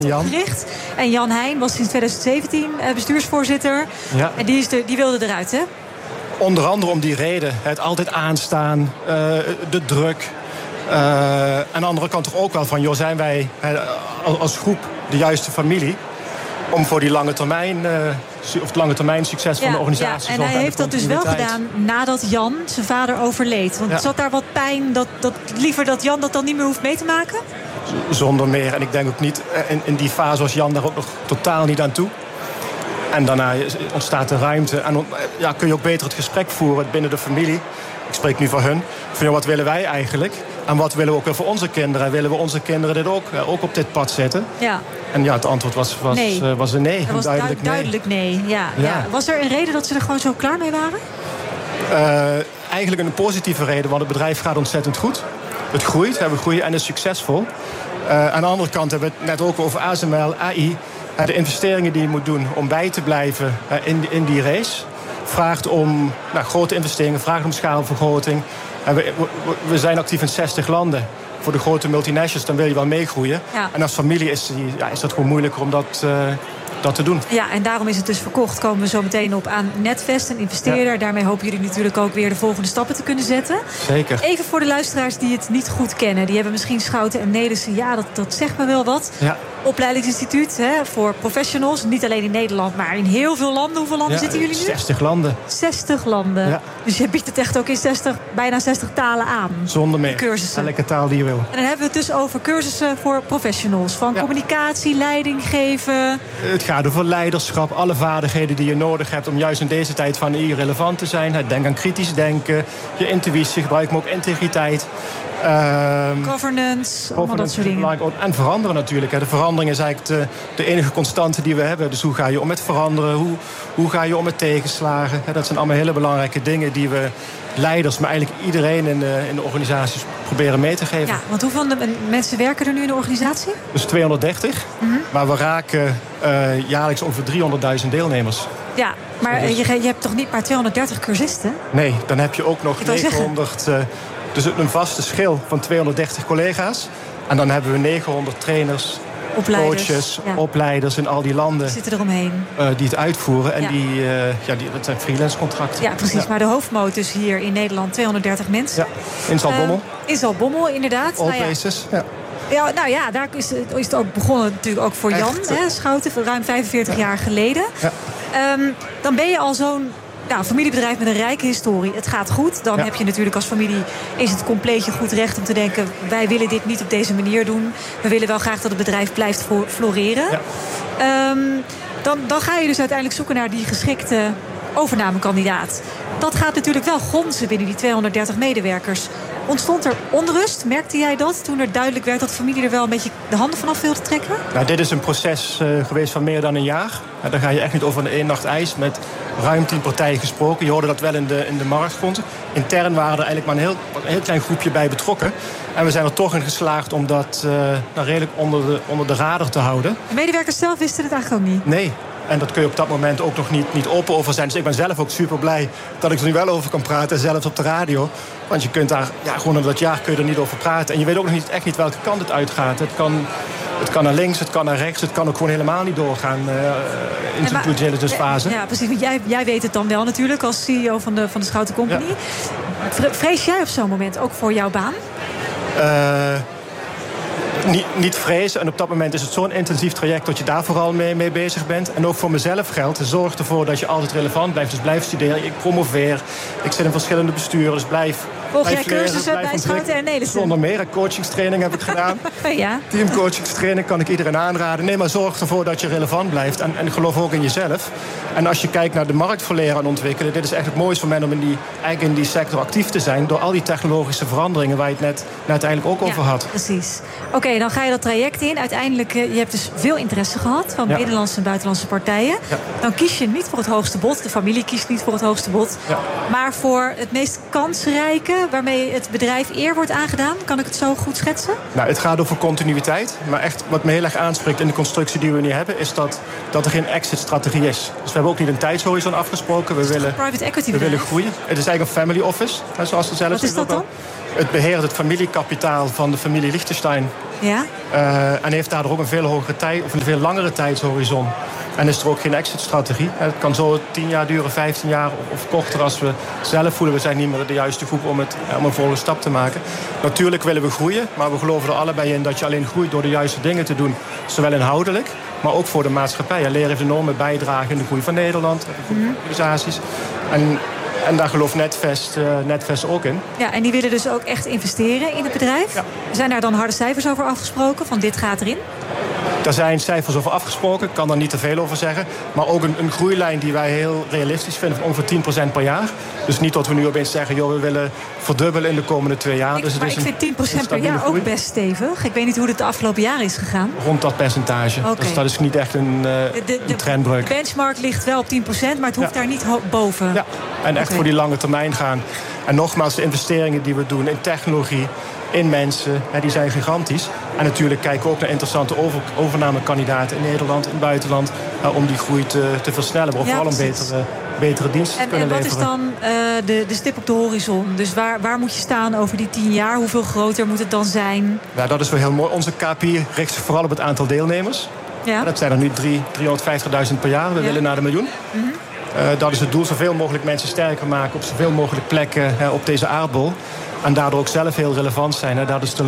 opgericht. En Jan Heijn was sinds 2017 bestuursvoorzitter. Ja. En die wilde eruit, hè? Onder andere om die reden. Het altijd aanstaan, de druk. Aan de andere kant toch ook wel van... joh, zijn wij als groep de juiste familie... om voor die lange termijn succes van de organisatie te zorgen. En hij heeft dat dus wel gedaan nadat Jan, zijn vader, overleed. Want zat daar wat pijn liever dat Jan dat dan niet meer hoeft mee te maken? Zonder meer. En ik denk ook niet... in die fase was Jan daar ook nog totaal niet aan toe. En daarna ontstaat de ruimte. En kun je ook beter het gesprek voeren binnen de familie. Ik spreek nu voor hun. Van, wat willen wij eigenlijk? En wat willen we ook weer voor onze kinderen? En willen we onze kinderen dit ook op dit pad zetten? Ja. En het antwoord was een nee. Dat was duidelijk nee. Ja. Was er een reden dat ze er gewoon zo klaar mee waren? Eigenlijk een positieve reden, want het bedrijf gaat ontzettend goed. Het groeit, we groeien en is succesvol. Aan de andere kant hebben we het net ook over ASML, AI. De investeringen die je moet doen om bij te blijven in die race... vraagt om grote investeringen, vraagt om schaalvergroting. En we zijn actief in 60 landen. Voor de grote multinationals, dan wil je wel meegroeien. Ja. En als familie is dat gewoon moeilijker om dat te doen. Ja, en daarom is het dus verkocht. Komen we zo meteen op aan Netvest, een investeerder. Ja. Daarmee hopen jullie natuurlijk ook weer de volgende stappen te kunnen zetten. Zeker. Even voor de luisteraars die het niet goed kennen. Die hebben misschien Schouten en Nelissen. Ja, dat zegt me wel wat. Ja. Opleidingsinstituut voor professionals. Niet alleen in Nederland, maar in heel veel landen. Hoeveel landen zitten jullie nu? 60 landen. 60 landen. Ja. Dus je biedt het echt ook in bijna 60 talen aan. Zonder meer. Cursussen. Elke taal die je wil. En dan hebben we het dus over cursussen voor professionals. Van communicatie, leiding geven. Het gaat over leiderschap. Alle vaardigheden die je nodig hebt om juist in deze tijd van AI relevant te zijn. Denk aan kritisch denken. Je intuïtie, gebruik maar ook integriteit. Governance, allemaal dat soort dingen. En veranderen natuurlijk. De verandering is eigenlijk de enige constante die we hebben. Dus hoe ga je om met veranderen? Hoe ga je om met tegenslagen? Dat zijn allemaal hele belangrijke dingen die we leiders, maar eigenlijk iedereen in de organisaties proberen mee te geven. Ja, want hoeveel mensen werken er nu in de organisatie? Dus 230. Mm-hmm. Maar we raken jaarlijks ongeveer 300.000 deelnemers. Ja, maar je hebt toch niet maar 230 cursisten? Nee, dan heb je ook nog 900... Dus een vaste schil van 230 collega's. En dan hebben we 900 trainers, coaches, opleiders in al die landen. Die zitten eromheen. Die het uitvoeren. En dat zijn freelance contracten. Ja, precies. Ja. Maar de hoofdmoot dus hier in Nederland 230 mensen. Ja, in Zaltbommel. In Zaltbommel, inderdaad. All places, ja. Ja, daar is het ook begonnen natuurlijk ook voor Jan Schouten, ruim 45 jaar geleden. Ja. Dan ben je al zo'n familiebedrijf met een rijke historie. Het gaat goed. Dan heb je natuurlijk als familie... is het compleetje goed recht om te denken... wij willen dit niet op deze manier doen. We willen wel graag dat het bedrijf blijft floreren. Ja. Dan ga je dus uiteindelijk zoeken naar die geschikte overnamekandidaat. Dat gaat natuurlijk wel gonzen binnen die 230 medewerkers. Ontstond er onrust? Merkte jij dat toen er duidelijk werd dat de familie er wel een beetje de handen vanaf wilde trekken? Dit is een proces geweest van meer dan een jaar. Daar ga je echt niet over een één nacht ijs met ruim 10 partijen gesproken. Je hoorde dat wel in de marktgrond. Intern waren er eigenlijk maar een heel klein groepje bij betrokken. En we zijn er toch in geslaagd om dat redelijk onder de radar te houden. De medewerkers zelf wisten het eigenlijk ook niet? Nee. En dat kun je op dat moment ook nog niet open over zijn. Dus ik ben zelf ook super blij dat ik er nu wel over kan praten. Zelfs op de radio. Want je kunt daar, gewoon in dat jaar kun je er niet over praten. En je weet ook nog echt niet welke kant het uitgaat. Het kan naar links, het kan naar rechts. Het kan ook gewoon helemaal niet doorgaan in de due diligence fase. Ja, precies. Want jij weet het dan wel natuurlijk als CEO van de Schouten Company. Ja. Vrees jij op zo'n moment ook voor jouw baan? Niet vrezen. En op dat moment is het zo'n intensief traject dat je daar vooral mee bezig bent. En ook voor mezelf geldt. Zorg ervoor dat je altijd relevant blijft. Dus blijf studeren. Ik promoveer. Ik zit in verschillende besturen. Dus blijf jij cursussen bij Schouten en Nelissen? Zonder meer. Coachingstraining heb ik gedaan. Ja. Teamcoachingstraining kan ik iedereen aanraden. Nee, maar zorg ervoor dat je relevant blijft. En geloof ook in jezelf. En als je kijkt naar de markt voor leren en ontwikkelen. Dit is echt het mooiste voor mij om in die sector actief te zijn. Door al die technologische veranderingen waar je het net uiteindelijk ook over had. Precies. Oké, dan ga je dat traject in. Uiteindelijk, je hebt dus veel interesse gehad van Nederlandse en buitenlandse partijen. Ja. Dan kies je niet voor het hoogste bod. De familie kiest niet voor het hoogste bod. Ja. Maar voor het meest kansrijke, waarmee het bedrijf eer wordt aangedaan. Kan ik het zo goed schetsen? Nou, het gaat over continuïteit. Maar echt, wat me heel erg aanspreekt in de constructie die we nu hebben, is dat er geen exit-strategie is. Dus we hebben ook niet een tijdshorizon afgesproken. We willen groeien. Het is eigenlijk een family office, zoals ze zelf. Wat is dat dan? Het beheert het familiekapitaal van de familie Liechtenstein Ja. En heeft daardoor ook een veel langere tijdshorizon. En is er ook geen exit-strategie. Het kan zo 10 jaar duren, 15 jaar of korter als we zelf voelen. We zijn niet meer de juiste groep om een volgende stap te maken. Natuurlijk willen we groeien, maar we geloven er allebei in dat je alleen groeit door de juiste dingen te doen. Zowel inhoudelijk, maar ook voor de maatschappij. Leer heeft een enorme bijdrage in de groei van Nederland, organisaties. En daar gelooft Netvest ook in. Ja, en die willen dus ook echt investeren in het bedrijf. Ja. Zijn daar dan harde cijfers over afgesproken? Van dit gaat erin? Daar zijn cijfers over afgesproken. Ik kan daar niet te veel over zeggen. Maar ook een groeilijn die wij heel realistisch vinden van ongeveer 10% per jaar. Dus niet dat we nu opeens zeggen, we willen verdubbelen in de komende 2 jaar. Maar ik vind 10% per jaar ook best stevig. Ik weet niet hoe het de afgelopen jaren is gegaan. Rond dat percentage. Okay. Dus dat is niet echt een trendbreuk. De benchmark ligt wel op 10%, maar het hoeft daar niet boven. Ja, en echt voor die lange termijn gaan. En nogmaals, de investeringen die we doen in technologie, in mensen, die zijn gigantisch. En natuurlijk kijken we ook naar interessante overnamekandidaten in Nederland, in het buitenland, om die groei te versnellen, maar vooral om betere diensten te kunnen leveren. En wat is dan de stip op de horizon? Dus waar moet je staan over die 10 jaar? Hoeveel groter moet het dan zijn? Ja, dat is wel heel mooi. Onze KPI richt zich vooral op het aantal deelnemers. Ja. Dat zijn er nu 350.000 per jaar. We willen naar de miljoen. Mm-hmm. Dat is het doel, zoveel mogelijk mensen sterker maken op zoveel mogelijk plekken op deze aardbol. En daardoor ook zelf heel relevant zijn. Dat is de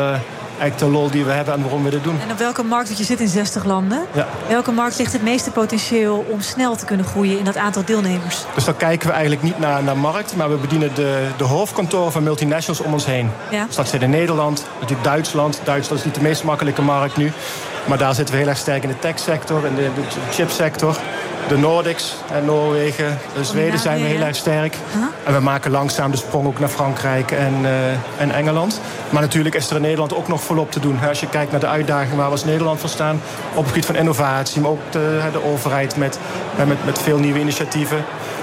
lol die we hebben en waarom we dit doen. En op welke markt, want je zit in 60 landen... welke markt ligt het meeste potentieel om snel te kunnen groeien in dat aantal deelnemers? Dus dan kijken we eigenlijk niet naar markt, maar we bedienen de hoofdkantoren van multinationals om ons heen. Ja. Dus dat zit in Nederland, natuurlijk Duitsland. Duitsland is niet de meest makkelijke markt nu. Maar daar zitten we heel erg sterk in de techsector, in de chipsector. De Nordics, Noorwegen, Zweden zijn we heel erg sterk. En we maken langzaam de sprong ook naar Frankrijk en Engeland. Maar natuurlijk is er in Nederland ook nog volop te doen. Als je kijkt naar de uitdagingen waar we als Nederland voor staan, op het gebied van innovatie, maar ook de overheid met veel nieuwe initiatieven.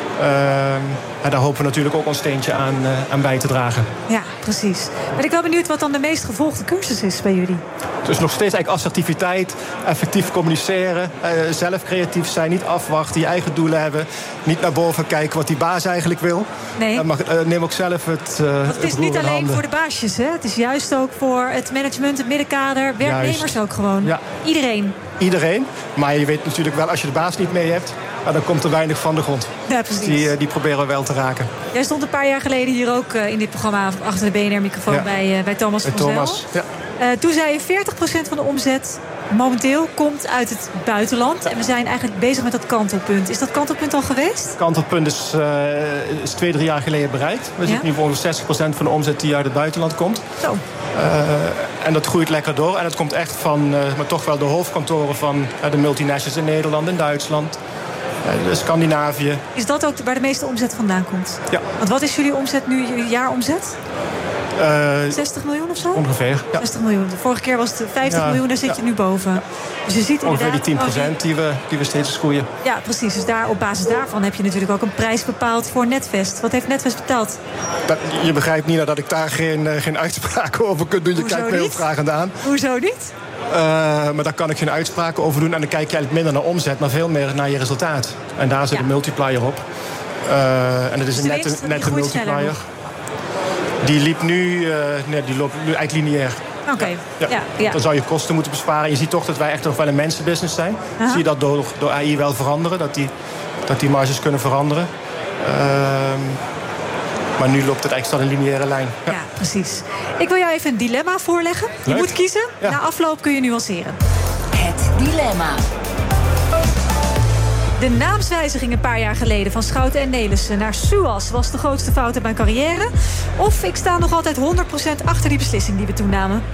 Daar hopen we natuurlijk ook ons steentje aan bij te dragen. Ja, precies. Ben ik wel benieuwd wat dan de meest gevolgde cursus is bij jullie. Dus nog steeds eigenlijk assertiviteit, effectief communiceren, zelf creatief zijn, niet afwachten, je eigen doelen hebben, niet naar boven kijken wat die baas eigenlijk wil. Nee. Maar neem ook zelf het is niet alleen voor de baasjes, hè? Het is juist ook voor het management, het middenkader, werknemers ook gewoon. Ja. Iedereen. Maar je weet natuurlijk wel, als je de baas niet mee hebt, dan komt er weinig van de grond. Ja, precies. Die proberen we wel te raken. Jij stond een paar jaar geleden hier ook in dit programma achter de BNR-microfoon bij Thomas van Thomas, Zel. Ja. Toen zei je 40% van de omzet momenteel komt uit het buitenland. En we zijn eigenlijk bezig met dat kantelpunt. Is dat kantelpunt al geweest? Het kantelpunt is 2-3 jaar geleden bereikt. We zitten nu voor 60% van de omzet die uit het buitenland komt. Zo. En dat groeit lekker door. En het komt echt van maar toch wel de hoofdkantoren van de multinationals in Nederland, in Duitsland. Scandinavië. Is dat ook waar de meeste omzet vandaan komt? Ja. Want wat is jullie omzet nu, jullie jaaromzet? 60 miljoen of zo? Ongeveer, ja. 60 miljoen. De vorige keer was het 50 miljoen, daar zit je nu boven. Ja. Dus je ziet ongeveer die 10% die we steeds groeien. Ja, precies. Dus op basis daarvan heb je natuurlijk ook een prijs bepaald voor Netvest. Wat heeft Netvest betaald? Je begrijpt, Nina, dat ik daar geen uitspraken over kan doen. Je kijkt me heel vragend aan. Hoezo niet? Maar daar kan ik geen uitspraken over doen. En dan kijk je eigenlijk minder naar omzet, maar veel meer naar je resultaat. En daar zit een multiplier op. En het is een nette multiplier. Die liep die loopt nu eigenlijk lineair. Oké. Ja. Dan zou je kosten moeten besparen. Je ziet toch dat wij echt nog wel een mensenbusiness zijn. Zie je dat door AI wel veranderen. Dat die marges kunnen veranderen. Maar nu loopt het eigenlijk een lineaire lijn. Ja, precies. Ik wil jou even een dilemma voorleggen. Je moet kiezen. Ja. Na afloop kun je nuanceren. Het dilemma. De naamswijziging een paar jaar geleden van Schouten en Nelissen naar Suez was de grootste fout uit mijn carrière. Of ik sta nog altijd 100% achter die beslissing die we toen namen.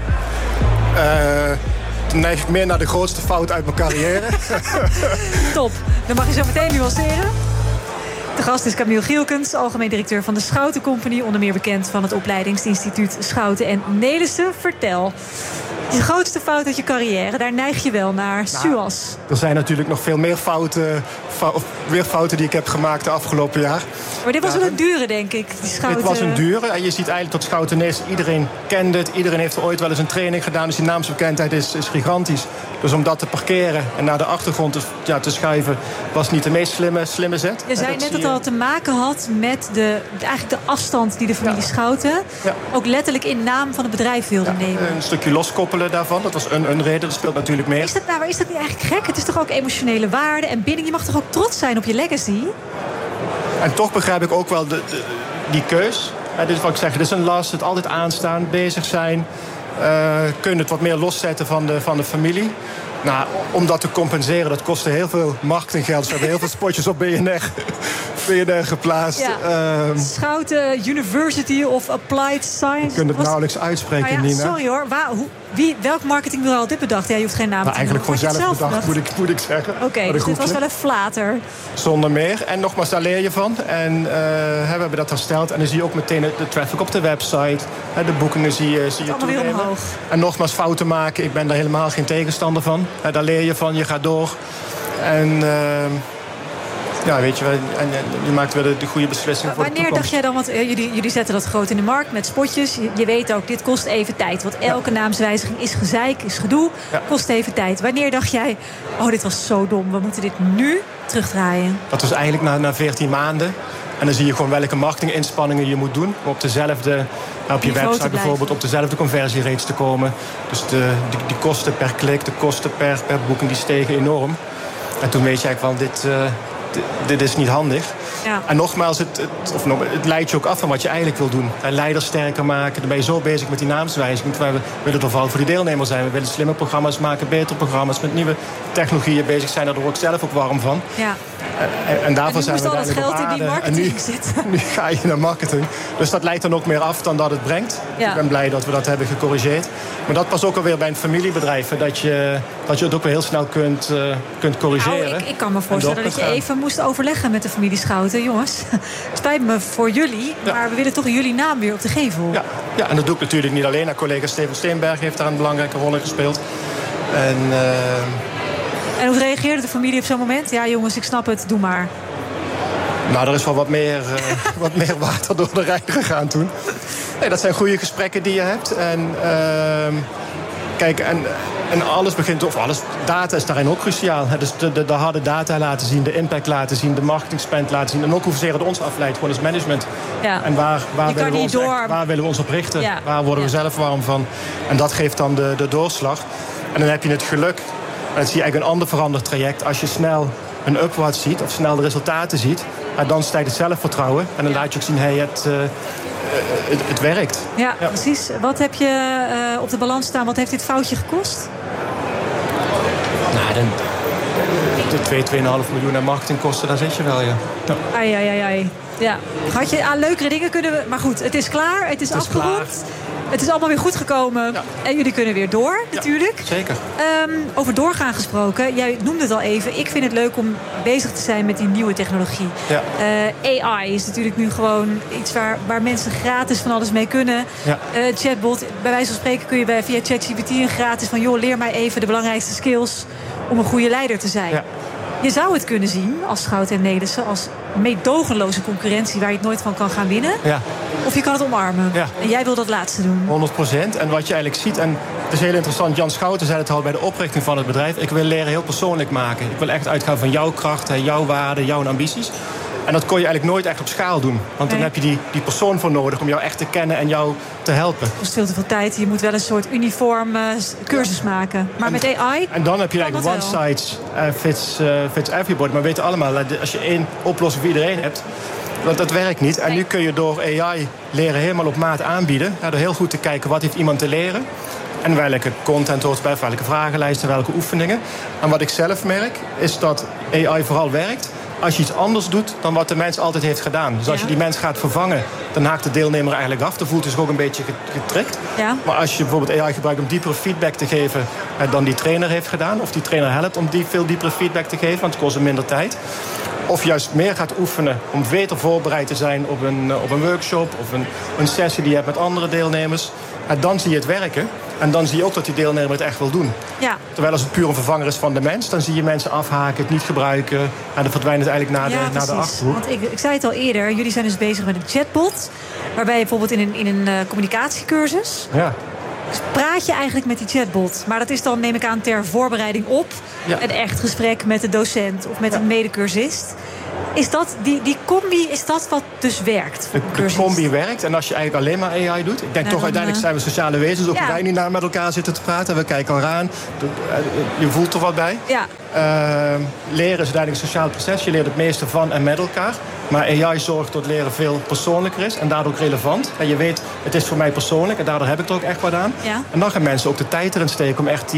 Dan neig ik meer naar de grootste fout uit mijn carrière. Top. Dan mag je zo meteen nuanceren. De gast is Camille Gielkens, algemeen directeur van de Schouten Company, onder meer bekend van het opleidingsinstituut Schouten en Nelissen. Vertel. De grootste fout uit je carrière, daar neig je wel naar Suez. Er zijn natuurlijk nog veel meer fouten die ik heb gemaakt de afgelopen jaar. Maar dit was wel een dure, denk ik. Die Schouten... Dit was een dure. En je ziet eigenlijk dat Schouten Nelissen, iedereen kende het. Iedereen heeft er ooit wel eens een training gedaan. Dus die naamsbekendheid is gigantisch. Dus om dat te parkeren en naar de achtergrond te schuiven, was niet de meest slimme zet. Je zei net dat het al te maken had met eigenlijk de afstand die de familie Schouten ook letterlijk in naam van het bedrijf wilde nemen. Een stukje loskoppelen. koppelen daarvan. Dat was een reden, dat speelt natuurlijk meer. Maar is dat niet eigenlijk gek? Het is toch ook emotionele waarde en binding? Je mag toch ook trots zijn op je legacy? En toch begrijp ik ook wel die keus. Dit is wat ik zeg, dit is een last, het altijd aanstaan, bezig zijn. Kun je het wat meer loszetten van de familie. Nou, om dat te compenseren, dat kostte heel veel marketinggeld. Ze hebben heel veel spotjes op BNR geplaatst. Ja. Schouten University of Applied Science. Je kunt het nauwelijks uitspreken, Nina. Sorry hoor, welk marketingbureau had dit bedacht? Ja, je hoeft geen naam te eigenlijk gewoon zelf bedacht, moet ik zeggen. Oké, dus dit was wel een flater. Zonder meer. En nogmaals, daar leer je van. En we hebben dat hersteld. En dan zie je ook meteen de traffic op de website. De boekingen zie je toenemen. En nogmaals, fouten maken. Ik ben daar helemaal geen tegenstander van. Daar leer je van, je gaat door. En weet je, je maakt weer de goede beslissing voor de toekomst. Wanneer dacht jij dan, want jullie zetten dat groot in de markt met spotjes. Je weet ook, dit kost even tijd. Want elke naamswijziging is gezeik, is gedoe, kost even tijd. Wanneer dacht jij, dit was zo dom, we moeten dit nu terugdraaien? Dat was eigenlijk na 14 maanden. En dan zie je gewoon welke marketinginspanningen je moet doen. Om op dezelfde, op je website bijvoorbeeld, op dezelfde conversierates te komen. Dus die kosten per klik, de kosten per boeking, die stegen enorm. En toen weet je eigenlijk van, dit is niet handig. Ja. En nogmaals, het leidt je ook af van wat je eigenlijk wil doen. Leiders sterker maken. Dan ben je zo bezig met die naamswijziging. We willen er vooral voor die deelnemers zijn. We willen slimme programma's maken, betere programma's, met nieuwe technologieën bezig zijn. Daar word ik zelf ook warm van. Ja. En daarvoor zijn we uiteindelijk op aarde. En nu ga je naar marketing. Dus dat leidt dan ook meer af dan dat het brengt. Ja. Ik ben blij dat we dat hebben gecorrigeerd. Maar dat past ook alweer bij een familiebedrijf. Dat je het ook weer heel snel kunt corrigeren. Nou, ik kan me voorstellen dat je even moest overleggen met de familie Schouten. Jongens, spijt me voor jullie. Maar we willen toch jullie naam weer op de gevel. Ja, en dat doe ik natuurlijk niet alleen. Collega Steven Steenberg heeft daar een belangrijke rol in gespeeld. En hoe reageerde de familie op zo'n moment? Ja, jongens, ik snap het, doe maar. Nou, er is wel wat meer water door de Rijn gegaan toen. Nee, dat zijn goede gesprekken die je hebt. En kijk, en alles begint, of alles, data is daarin ook cruciaal. Dus de harde data laten zien, de impact laten zien, de marketing spend laten zien. En ook hoezeer het ons afleidt, gewoon als management. Ja. En waar willen we ons op richten? Ja. Waar worden we zelf warm van? En dat geeft dan de doorslag. En dan heb je het geluk. En dan zie je eigenlijk een ander veranderd traject. Als je snel een upward ziet of snel de resultaten ziet, dan stijgt het zelfvertrouwen. En dan laat je ook zien, het werkt. Ja, precies. Wat heb je op de balans staan? Wat heeft dit foutje gekost? Nou, de 2,5 miljoen aan marketingkosten, daar zit je wel, ja. Ai. Ja. Had je aan leukere dingen kunnen... Maar goed, het is klaar, het is afgerond. Het is allemaal weer goed gekomen. Ja. En jullie kunnen weer door, natuurlijk. Ja, zeker. Over doorgaan gesproken. Jij noemde het al even. Ik vind het leuk om bezig te zijn met die nieuwe technologie. Ja. AI is natuurlijk nu gewoon iets waar mensen gratis van alles mee kunnen. Ja. Chatbot, bij wijze van spreken kun je via ChatGPT een gratis van... leer mij even de belangrijkste skills om een goede leider te zijn. Ja. Je zou het kunnen zien als Schouten en Nelissen als meedogenloze concurrentie waar je het nooit van kan gaan winnen. Ja. Of je kan het omarmen. Ja. En jij wil dat laatste doen. 100%. En wat je eigenlijk ziet, en het is heel interessant, Jan Schouten zei het al bij de oprichting van het bedrijf. Ik wil leren heel persoonlijk maken. Ik wil echt uitgaan van jouw kracht, jouw waarden, jouw ambities. En dat kon je eigenlijk nooit echt op schaal doen. Want dan heb je die persoon voor nodig om jou echt te kennen en jou te helpen. Dat kost veel te veel tijd. Je moet wel een soort uniform cursus maken. Maar met AI... En dan heb je eigenlijk one size fits everybody. Maar we weten allemaal, als je één oplossing voor iedereen hebt... Dat werkt niet. En nu kun je door AI leren helemaal op maat aanbieden. Door heel goed te kijken wat heeft iemand te leren. En welke content hoort bij, welke vragenlijsten, welke oefeningen. En wat ik zelf merk, is dat AI vooral werkt als je iets anders doet dan wat de mens altijd heeft gedaan. Dus als je die mens gaat vervangen, dan haakt de deelnemer eigenlijk af. Dan voelt hij zich ook een beetje getrikt. Ja. Maar als je bijvoorbeeld AI gebruikt om diepere feedback te geven dan die trainer heeft gedaan, of die trainer helpt om veel diepere feedback te geven, want het kost hem minder tijd. Of juist meer gaat oefenen om beter voorbereid te zijn op een workshop of een sessie die je hebt met andere deelnemers. Dan zie je het werken. En dan zie je ook dat die deelnemer het echt wil doen. Ja. Terwijl als het puur een vervanger is van de mens, dan zie je mensen afhaken, het niet gebruiken. En dan verdwijnt het eigenlijk naar de Achterhoek. Want ik zei het al eerder, jullie zijn dus bezig met een chatbot. Waarbij je bijvoorbeeld in een communicatiecursus... Ja. Dus praat je eigenlijk met die chatbot. Maar dat is dan, neem ik aan, ter voorbereiding op een echt gesprek met de docent of met een medecursist. Is dat, die combi, is dat wat dus werkt? De combi werkt. En als je eigenlijk alleen maar AI doet... Ik denk toch uiteindelijk zijn we sociale wezens. Ook wij niet naar met elkaar zitten te praten. We kijken elkaar aan. Je voelt er wat bij. Ja. Leren is uiteindelijk een sociaal proces. Je leert het meeste van en met elkaar. Maar AI zorgt dat leren veel persoonlijker is. En daardoor ook relevant. En je weet, het is voor mij persoonlijk. En daardoor heb ik er ook echt wat aan. Ja. En dan gaan mensen ook de tijd erin steken... om echt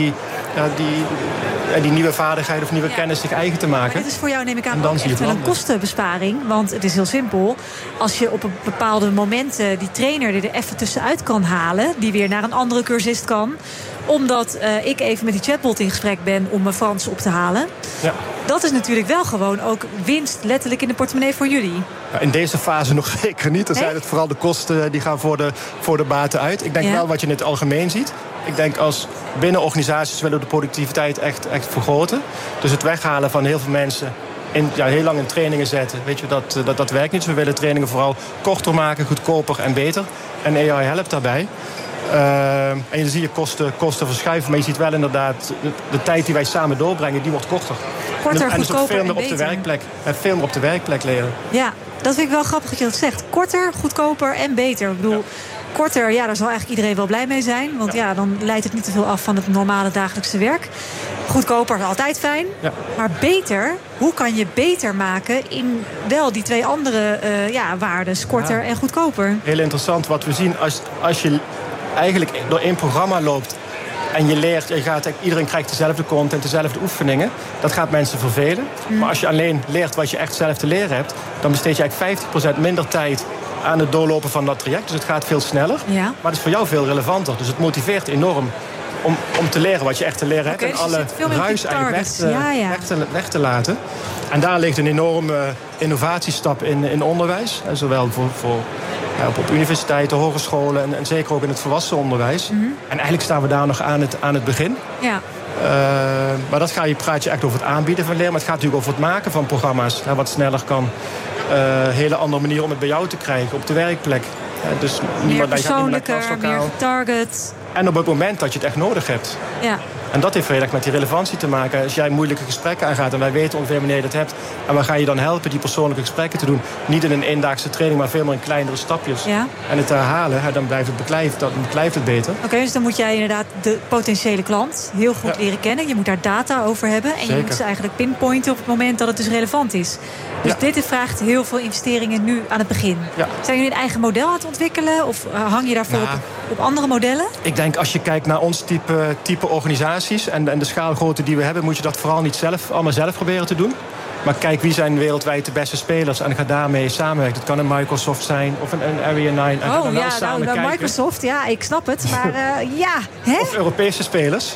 die nieuwe vaardigheid of nieuwe kennis zich eigen te maken. Maar dit is voor jou, neem ik aan, ook echt wel een kostenbesparing. Want het is heel simpel. Als je op een bepaalde momenten die trainer er even tussenuit kan halen... die weer naar een andere cursist kan... omdat ik even met die chatbot in gesprek ben om mijn Frans op te halen. Ja. Dat is natuurlijk wel gewoon ook winst letterlijk in de portemonnee voor jullie. In deze fase nog zeker niet. Dan zijn het vooral de kosten die gaan voor de baten uit. Ik denk wel wat je in het algemeen ziet. Ik denk als binnen organisaties willen we de productiviteit echt vergroten. Dus het weghalen van heel veel mensen... heel lang in trainingen zetten. Weet je, dat werkt niet. Dus we willen trainingen vooral korter maken, goedkoper en beter. En AI helpt daarbij. En dan zie je kosten verschuiven. Maar je ziet wel inderdaad, de tijd die wij samen doorbrengen, die wordt korter. Korter, en dus ook veel meer op de werkplek. En veel meer op de werkplek leren. Ja, dat vind ik wel grappig dat je dat zegt. Korter, goedkoper en beter. Ik bedoel, korter, daar zal eigenlijk iedereen wel blij mee zijn. Want dan leidt het niet te veel af van het normale dagelijkse werk. Goedkoper is altijd fijn. Ja. Maar beter, hoe kan je beter maken in wel die twee andere waarden, korter en goedkoper? Heel interessant wat we zien als je eigenlijk door één programma loopt en je leert, iedereen krijgt dezelfde content, dezelfde oefeningen. Dat gaat mensen vervelen. Maar als je alleen leert wat je echt zelf te leren hebt, dan besteed je eigenlijk 50% minder tijd aan het doorlopen van dat traject. Dus het gaat veel sneller. Ja. Maar het is voor jou veel relevanter. Dus het motiveert enorm om te leren wat je echt te leren hebt. En alle ruis eigenlijk weg te laten. En daar ligt een enorme innovatiestap in onderwijs. En zowel op universiteiten, hogescholen en zeker ook in het volwassenenonderwijs. Mm-hmm. En eigenlijk staan we daar nog aan het begin. Ja. Maar praat je echt over het aanbieden van leren. Maar het gaat natuurlijk over het maken van programma's. Wat sneller kan. Hele andere manier om het bij jou te krijgen op de werkplek. Dus meer persoonlijker, meer getarget. En op het moment dat je het echt nodig hebt. Ja. En dat heeft heel erg met die relevantie te maken. Als jij moeilijke gesprekken aangaat en wij weten ongeveer wanneer je dat hebt. En we gaan je dan helpen die persoonlijke gesprekken te doen. Niet in een eendaagse training, maar veel meer in kleinere stapjes. Ja. En het herhalen, dan blijft het beter. Oké, dus dan moet jij inderdaad de potentiële klant heel goed leren kennen. Je moet daar data over hebben. En je moet ze eigenlijk pinpointen op het moment dat het dus relevant is. Dus dit vraagt heel veel investeringen nu aan het begin. Ja. Zijn jullie een eigen model aan het ontwikkelen? Of hang je daarvoor op andere modellen? Ik denk als je kijkt naar ons type organisaties en de schaalgrootte die we hebben, moet je dat vooral niet allemaal zelf proberen te doen. Maar kijk, wie zijn wereldwijd de beste spelers en ga daarmee samenwerken. Het kan een Microsoft zijn of een Area 9. En Microsoft, ik snap het. Maar Of Europese spelers.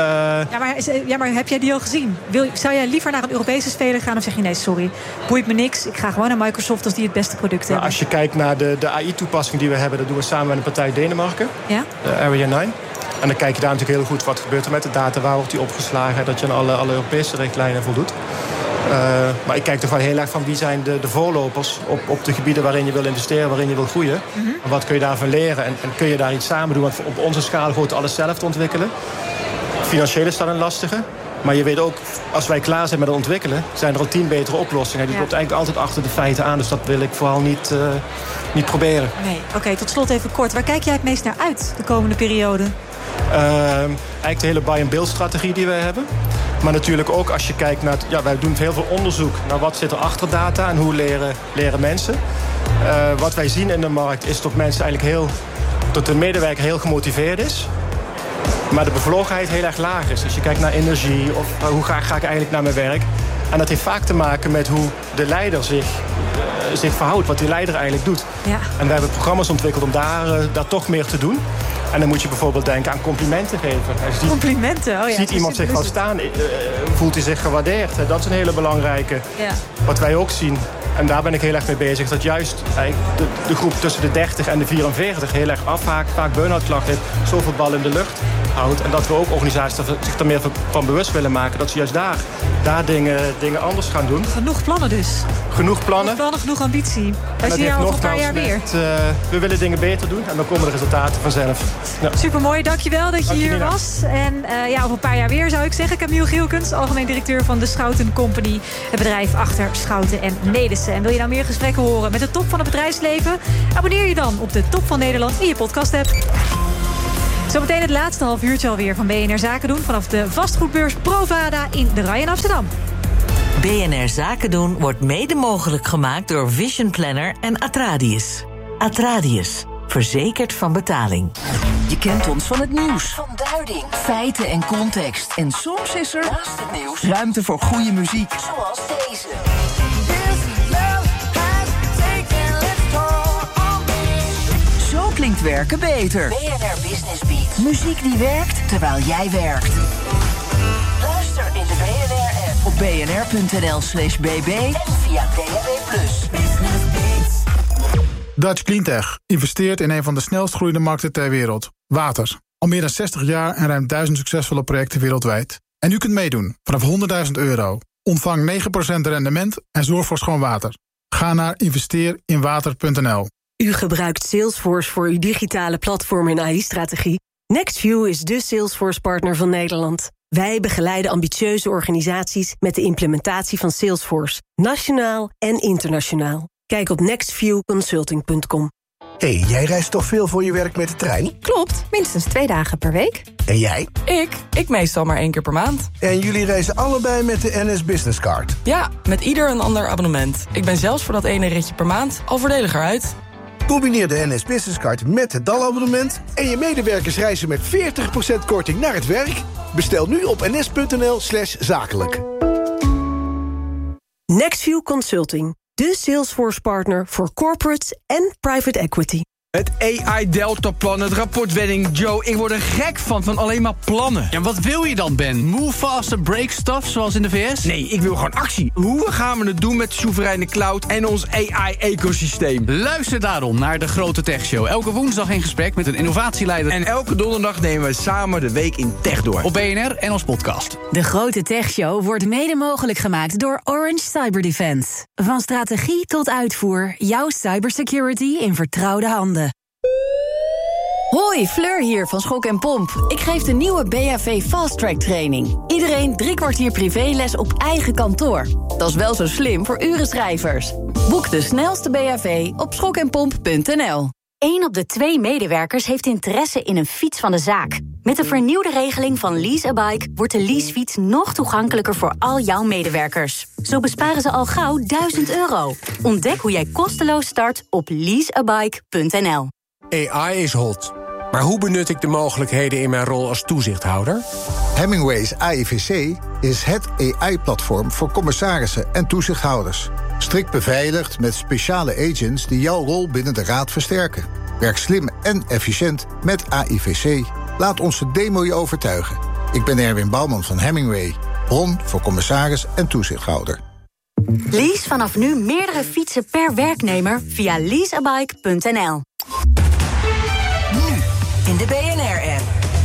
Maar heb jij die al gezien? Zou jij liever naar een Europese speler gaan of zeg je nee, sorry, boeit me niks. Ik ga gewoon naar Microsoft als die het beste product hebben. Als je kijkt naar de AI-toepassing die we hebben, dat doen we samen met een partij Denemarken. Ja? Area 9. En dan kijk je daar natuurlijk heel goed wat gebeurt er met de data. Waar wordt die opgeslagen? Dat je aan alle Europese richtlijnen voldoet. Maar ik kijk toch wel heel erg van wie zijn de voorlopers op de gebieden waarin je wil investeren, waarin je wil groeien. Mm-hmm. En wat kun je daarvan leren? En kun je daar iets samen doen? Want op onze schaal goed alles zelf te ontwikkelen. Financieel is dat een lastige. Maar je weet ook, als wij klaar zijn met het ontwikkelen, zijn er al 10 betere oplossingen. Die loopt eigenlijk altijd achter de feiten aan. Dus dat wil ik vooral niet proberen. Nee. Oké, tot slot even kort. Waar kijk jij het meest naar uit de komende periode? Eigenlijk de hele buy-and-build strategie die wij hebben. Maar natuurlijk ook als je kijkt naar wij doen heel veel onderzoek naar wat zit er achter data en hoe leren mensen. Wat wij zien in de markt is dat mensen eigenlijk dat de medewerker heel gemotiveerd is. Maar de bevlogenheid heel erg laag is. Dus je kijkt naar energie of hoe graag ga ik eigenlijk naar mijn werk. En dat heeft vaak te maken met hoe de leider zich verhoudt. Wat die leider eigenlijk doet. Ja. En we hebben programma's ontwikkeld om daar toch meer te doen. En dan moet je bijvoorbeeld denken aan complimenten geven. Complimenten, ziet iemand zich wel staan, voelt hij zich gewaardeerd. Dat is een hele belangrijke. Ja. Wat wij ook zien, en daar ben ik heel erg mee bezig, dat juist de groep tussen de 30 en de 44 heel erg afhaakt, vaak burn-out klachten heeft, zoveel bal in de lucht houdt. En dat we ook organisaties zich er meer van bewust willen maken, dat ze juist daar daar dingen anders gaan doen. Genoeg plannen dus. Genoeg plannen. Genoeg ambitie. Wij zien jou over een paar jaar weer. We willen dingen beter doen en dan komen de resultaten vanzelf. Ja. Supermooi, dankjewel dat je hier was. En over een paar jaar weer zou ik zeggen. Camille Gielkens, algemeen directeur van de Schouten Company. Het bedrijf achter Schouten en Nelissen. En wil je nou meer gesprekken horen met de top van het bedrijfsleven? Abonneer je dan op de Top van Nederland in je podcast-app. Zometeen het laatste half uurtje alweer van BNR Zaken doen... vanaf de vastgoedbeurs Provada in de Rai in Amsterdam. BNR Zaken doen wordt mede mogelijk gemaakt door Vision Planner en Atradius. Atradius, verzekerd van betaling. Je kent ons van het nieuws. Van duiding, feiten en context. En soms is er, naast het nieuws, ruimte voor goede muziek. Zoals deze. Zo klinkt werken beter. BNR Business Beat. Muziek die werkt terwijl jij werkt. Luister in de BNR-app op bnr.nl/bb en via DAB+. Dutch Cleantech investeert in een van de snelst groeiende markten ter wereld. Water. Al meer dan 60 jaar en ruim 1000 succesvolle projecten wereldwijd. En u kunt meedoen vanaf €100.000. Ontvang 9% rendement en zorg voor schoon water. Ga naar investeerinwater.nl. U gebruikt Salesforce voor uw digitale platform en AI-strategie. NextView is de Salesforce-partner van Nederland. Wij begeleiden ambitieuze organisaties met de implementatie van Salesforce. Nationaal en internationaal. Kijk op nextviewconsulting.com. Hey, jij reist toch veel voor je werk met de trein? Klopt, minstens 2 dagen per week. En jij? Ik meestal maar 1 keer per maand. En jullie reizen allebei met de NS Business Card? Ja, met ieder een ander abonnement. Ik ben zelfs voor dat ene ritje per maand al voordeliger uit. Combineer de NS Business Card met het DAL-abonnement... en je medewerkers reizen met 40% korting naar het werk. Bestel nu op ns.nl/zakelijk. NextView Consulting. De Salesforce-partner voor corporates en private equity. Het AI-deltaplan, het rapportwetting. Joe, ik word er gek van alleen maar plannen. Ja, wat wil je dan, Ben? Move fast and break stuff, zoals in de VS? Nee, ik wil gewoon actie. Hoe gaan we het doen met de soevereine cloud en ons AI-ecosysteem? Luister daarom naar de Grote Tech Show. Elke woensdag in gesprek met een innovatieleider. En elke donderdag nemen we samen de week in tech door. Op BNR en ons podcast. De Grote Tech Show wordt mede mogelijk gemaakt door Orange Cyber Defense. Van strategie tot uitvoer, jouw cybersecurity in vertrouwde handen. Hoi, Fleur hier van Schok en Pomp. Ik geef de nieuwe BHV Fast Track training. Iedereen 3 kwartier privéles op eigen kantoor. Dat is wel zo slim voor urenschrijvers. Boek de snelste BHV op schokenpomp.nl. 1 op de 2 medewerkers heeft interesse in een fiets van de zaak. Met de vernieuwde regeling van Lease a Bike wordt de leasefiets nog toegankelijker voor al jouw medewerkers. Zo besparen ze al gauw €1000. Ontdek hoe jij kosteloos start op leaseabike.nl. AI is hot. Maar hoe benut ik de mogelijkheden in mijn rol als toezichthouder? Hemingway's AIVC is het AI-platform voor commissarissen en toezichthouders. Strikt beveiligd met speciale agents die jouw rol binnen de raad versterken. Werk slim en efficiënt met AIVC. Laat onze demo je overtuigen. Ik ben Erwin Bouwman van Hemingway. Bron voor commissaris en toezichthouder. Lease vanaf nu meerdere fietsen per werknemer via leaseabike.nl. Nu in de BNR-app.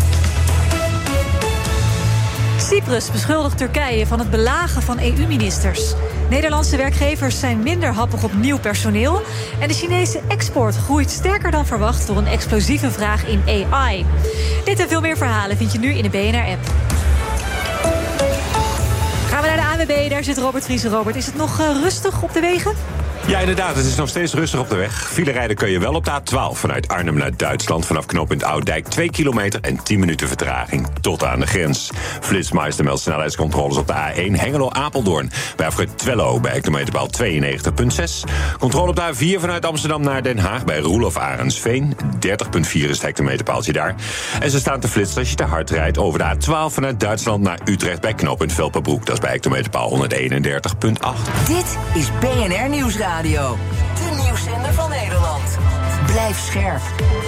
Cyprus beschuldigt Turkije van het belagen van EU-ministers. Nederlandse werkgevers zijn minder happig op nieuw personeel. En de Chinese export groeit sterker dan verwacht door een explosieve vraag in AI. Dit en veel meer verhalen vind je nu in de BNR-app. Gaan we naar de ANWB, daar zit Robert Vries. Robert, is het nog rustig op de wegen? Ja, inderdaad, het is nog steeds rustig op de weg. File rijden kun je wel op de A12 vanuit Arnhem naar Duitsland. Vanaf knooppunt Ouddijk 2 kilometer en 10 minuten vertraging tot aan de grens. Flitsmeister meldt snelheidscontroles op de A1 Hengelo-Apeldoorn. Bij afrit Twello bij hectometerpaal 92,6. Controle op de A4 vanuit Amsterdam naar Den Haag bij Roelof Arendsveen. 30,4 is het hectometerpaaltje daar. En ze staan te flitsen als je te hard rijdt over de A12 vanuit Duitsland naar Utrecht bij knooppunt Velperbroek. Dat is bij hectometerpaal 131,8. Dit is BNR Nieuwsradio. De nieuwszender van Nederland. Blijf scherp.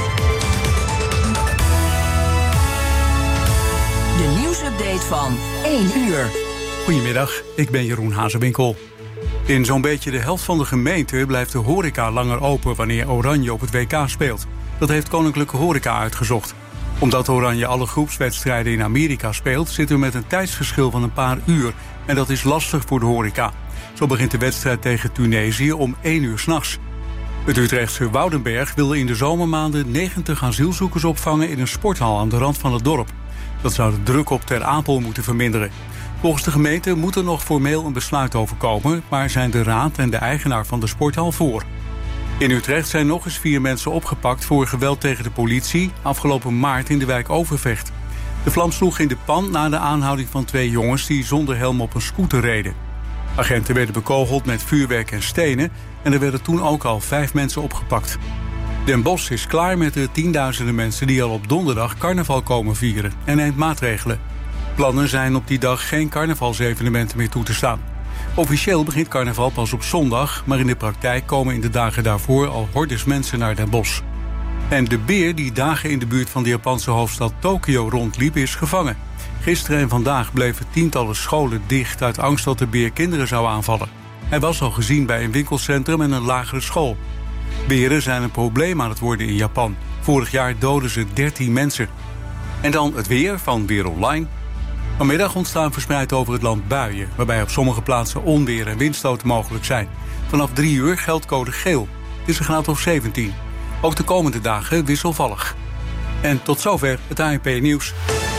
De nieuwsupdate van 1 uur. Goedemiddag, ik ben Jeroen Hazewinkel. In zo'n beetje de helft van de gemeente blijft de horeca langer open wanneer Oranje op het WK speelt. Dat heeft Koninklijke Horeca uitgezocht. Omdat Oranje alle groepswedstrijden in Amerika speelt, zitten we met een tijdsverschil van een paar uur. En dat is lastig voor de horeca. Zo begint de wedstrijd tegen Tunesië om 1 uur 's nachts. Het Utrechtse Woudenberg wilde in de zomermaanden 90 asielzoekers opvangen in een sporthal aan de rand van het dorp. Dat zou de druk op Ter Apel moeten verminderen. Volgens de gemeente moet er nog formeel een besluit over komen, maar zijn de raad en de eigenaar van de sporthal voor. In Utrecht zijn nog eens 4 mensen opgepakt voor geweld tegen de politie afgelopen maart in de wijk Overvecht. De vlam sloeg in de pan na de aanhouding van 2 jongens die zonder helm op een scooter reden. Agenten werden bekogeld met vuurwerk en stenen en er werden toen ook al 5 mensen opgepakt. Den Bosch is klaar met de tienduizenden mensen die al op donderdag carnaval komen vieren en neemt maatregelen. Plannen zijn op die dag geen carnavalsevenementen meer toe te staan. Officieel begint carnaval pas op zondag, maar in de praktijk komen in de dagen daarvoor al hordes mensen naar Den Bosch. En de beer die dagen in de buurt van de Japanse hoofdstad Tokio rondliep is gevangen. Gisteren en vandaag bleven tientallen scholen dicht uit angst dat de beer kinderen zou aanvallen. Hij was al gezien bij een winkelcentrum en een lagere school. Beren zijn een probleem aan het worden in Japan. Vorig jaar doden ze 13 mensen. En dan het weer van Weer Online. Vanmiddag ontstaan verspreid over het land buien, waarbij op sommige plaatsen onweer en windstoten mogelijk zijn. Vanaf 3 uur geldt code geel. Het is een graad of 17. Ook de komende dagen wisselvallig. En tot zover het ANP-nieuws.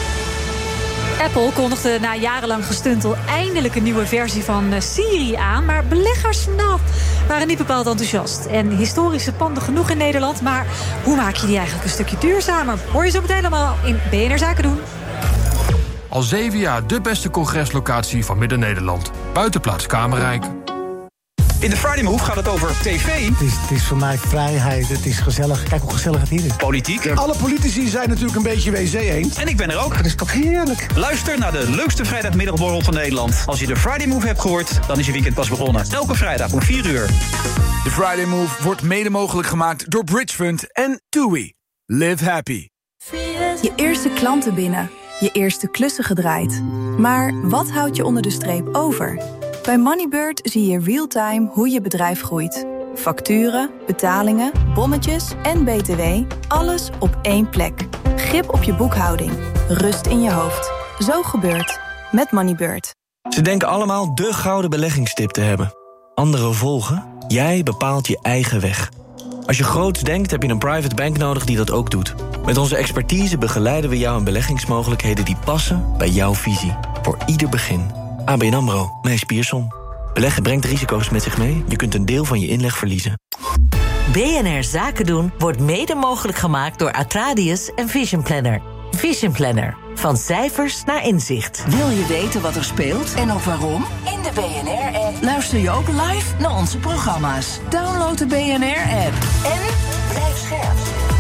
Apple kondigde na jarenlang gestuntel eindelijk een nieuwe versie van Siri aan. Maar beleggers waren niet bepaald enthousiast. En historische panden genoeg in Nederland. Maar hoe maak je die eigenlijk een stukje duurzamer? Hoor je zo meteen allemaal in BNR Zaken doen. Al 7 jaar de beste congreslocatie van Midden-Nederland. Buitenplaats Kamerrijk. In de Friday Move gaat het over tv. Het is voor mij vrijheid, het is gezellig. Kijk hoe gezellig het hier is. Politiek. Alle politici zijn natuurlijk een beetje WC eens. En ik ben er ook. Dat is toch heerlijk. Luister naar de leukste vrijdagmiddagborrel van Nederland. Als je de Friday Move hebt gehoord, dan is je weekend pas begonnen. Elke vrijdag om 4 uur. De Friday Move wordt mede mogelijk gemaakt door Bridgefund en TUI. Live happy. Je eerste klanten binnen. Je eerste klussen gedraaid. Maar wat houdt je onder de streep over? Bij Moneybird zie je real-time hoe je bedrijf groeit. Facturen, betalingen, bonnetjes en BTW. Alles op één plek. Grip op je boekhouding. Rust in je hoofd. Zo gebeurt met Moneybird. Ze denken allemaal de gouden beleggingstip te hebben. Anderen volgen. Jij bepaalt je eigen weg. Als je groots denkt, heb je een private bank nodig die dat ook doet. Met onze expertise begeleiden we jou in beleggingsmogelijkheden die passen bij jouw visie. Voor ieder begin. ABN AMRO, Mees Pierson. Beleggen brengt risico's met zich mee. Je kunt een deel van je inleg verliezen. BNR Zaken doen wordt mede mogelijk gemaakt door Atradius en Vision Planner. Vision Planner. Van cijfers naar inzicht. Wil je weten wat er speelt en ook waarom? In de BNR-app luister je ook live naar onze programma's. Download de BNR-app en blijf scherp.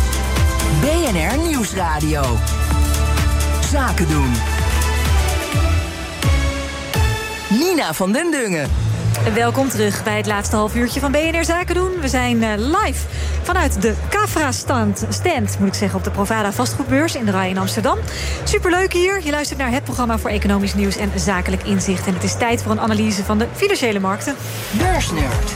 BNR Nieuwsradio. Zaken doen. Nina van den Dungen. Welkom terug bij het laatste half uurtje van BNR Zaken doen. We zijn live vanuit de Cafra-stand, moet ik zeggen, op de Provada vastgoedbeurs in de Rai in Amsterdam. Superleuk hier. Je luistert naar het programma voor economisch nieuws en zakelijk inzicht. En het is tijd voor een analyse van de financiële markten. Beursnerd.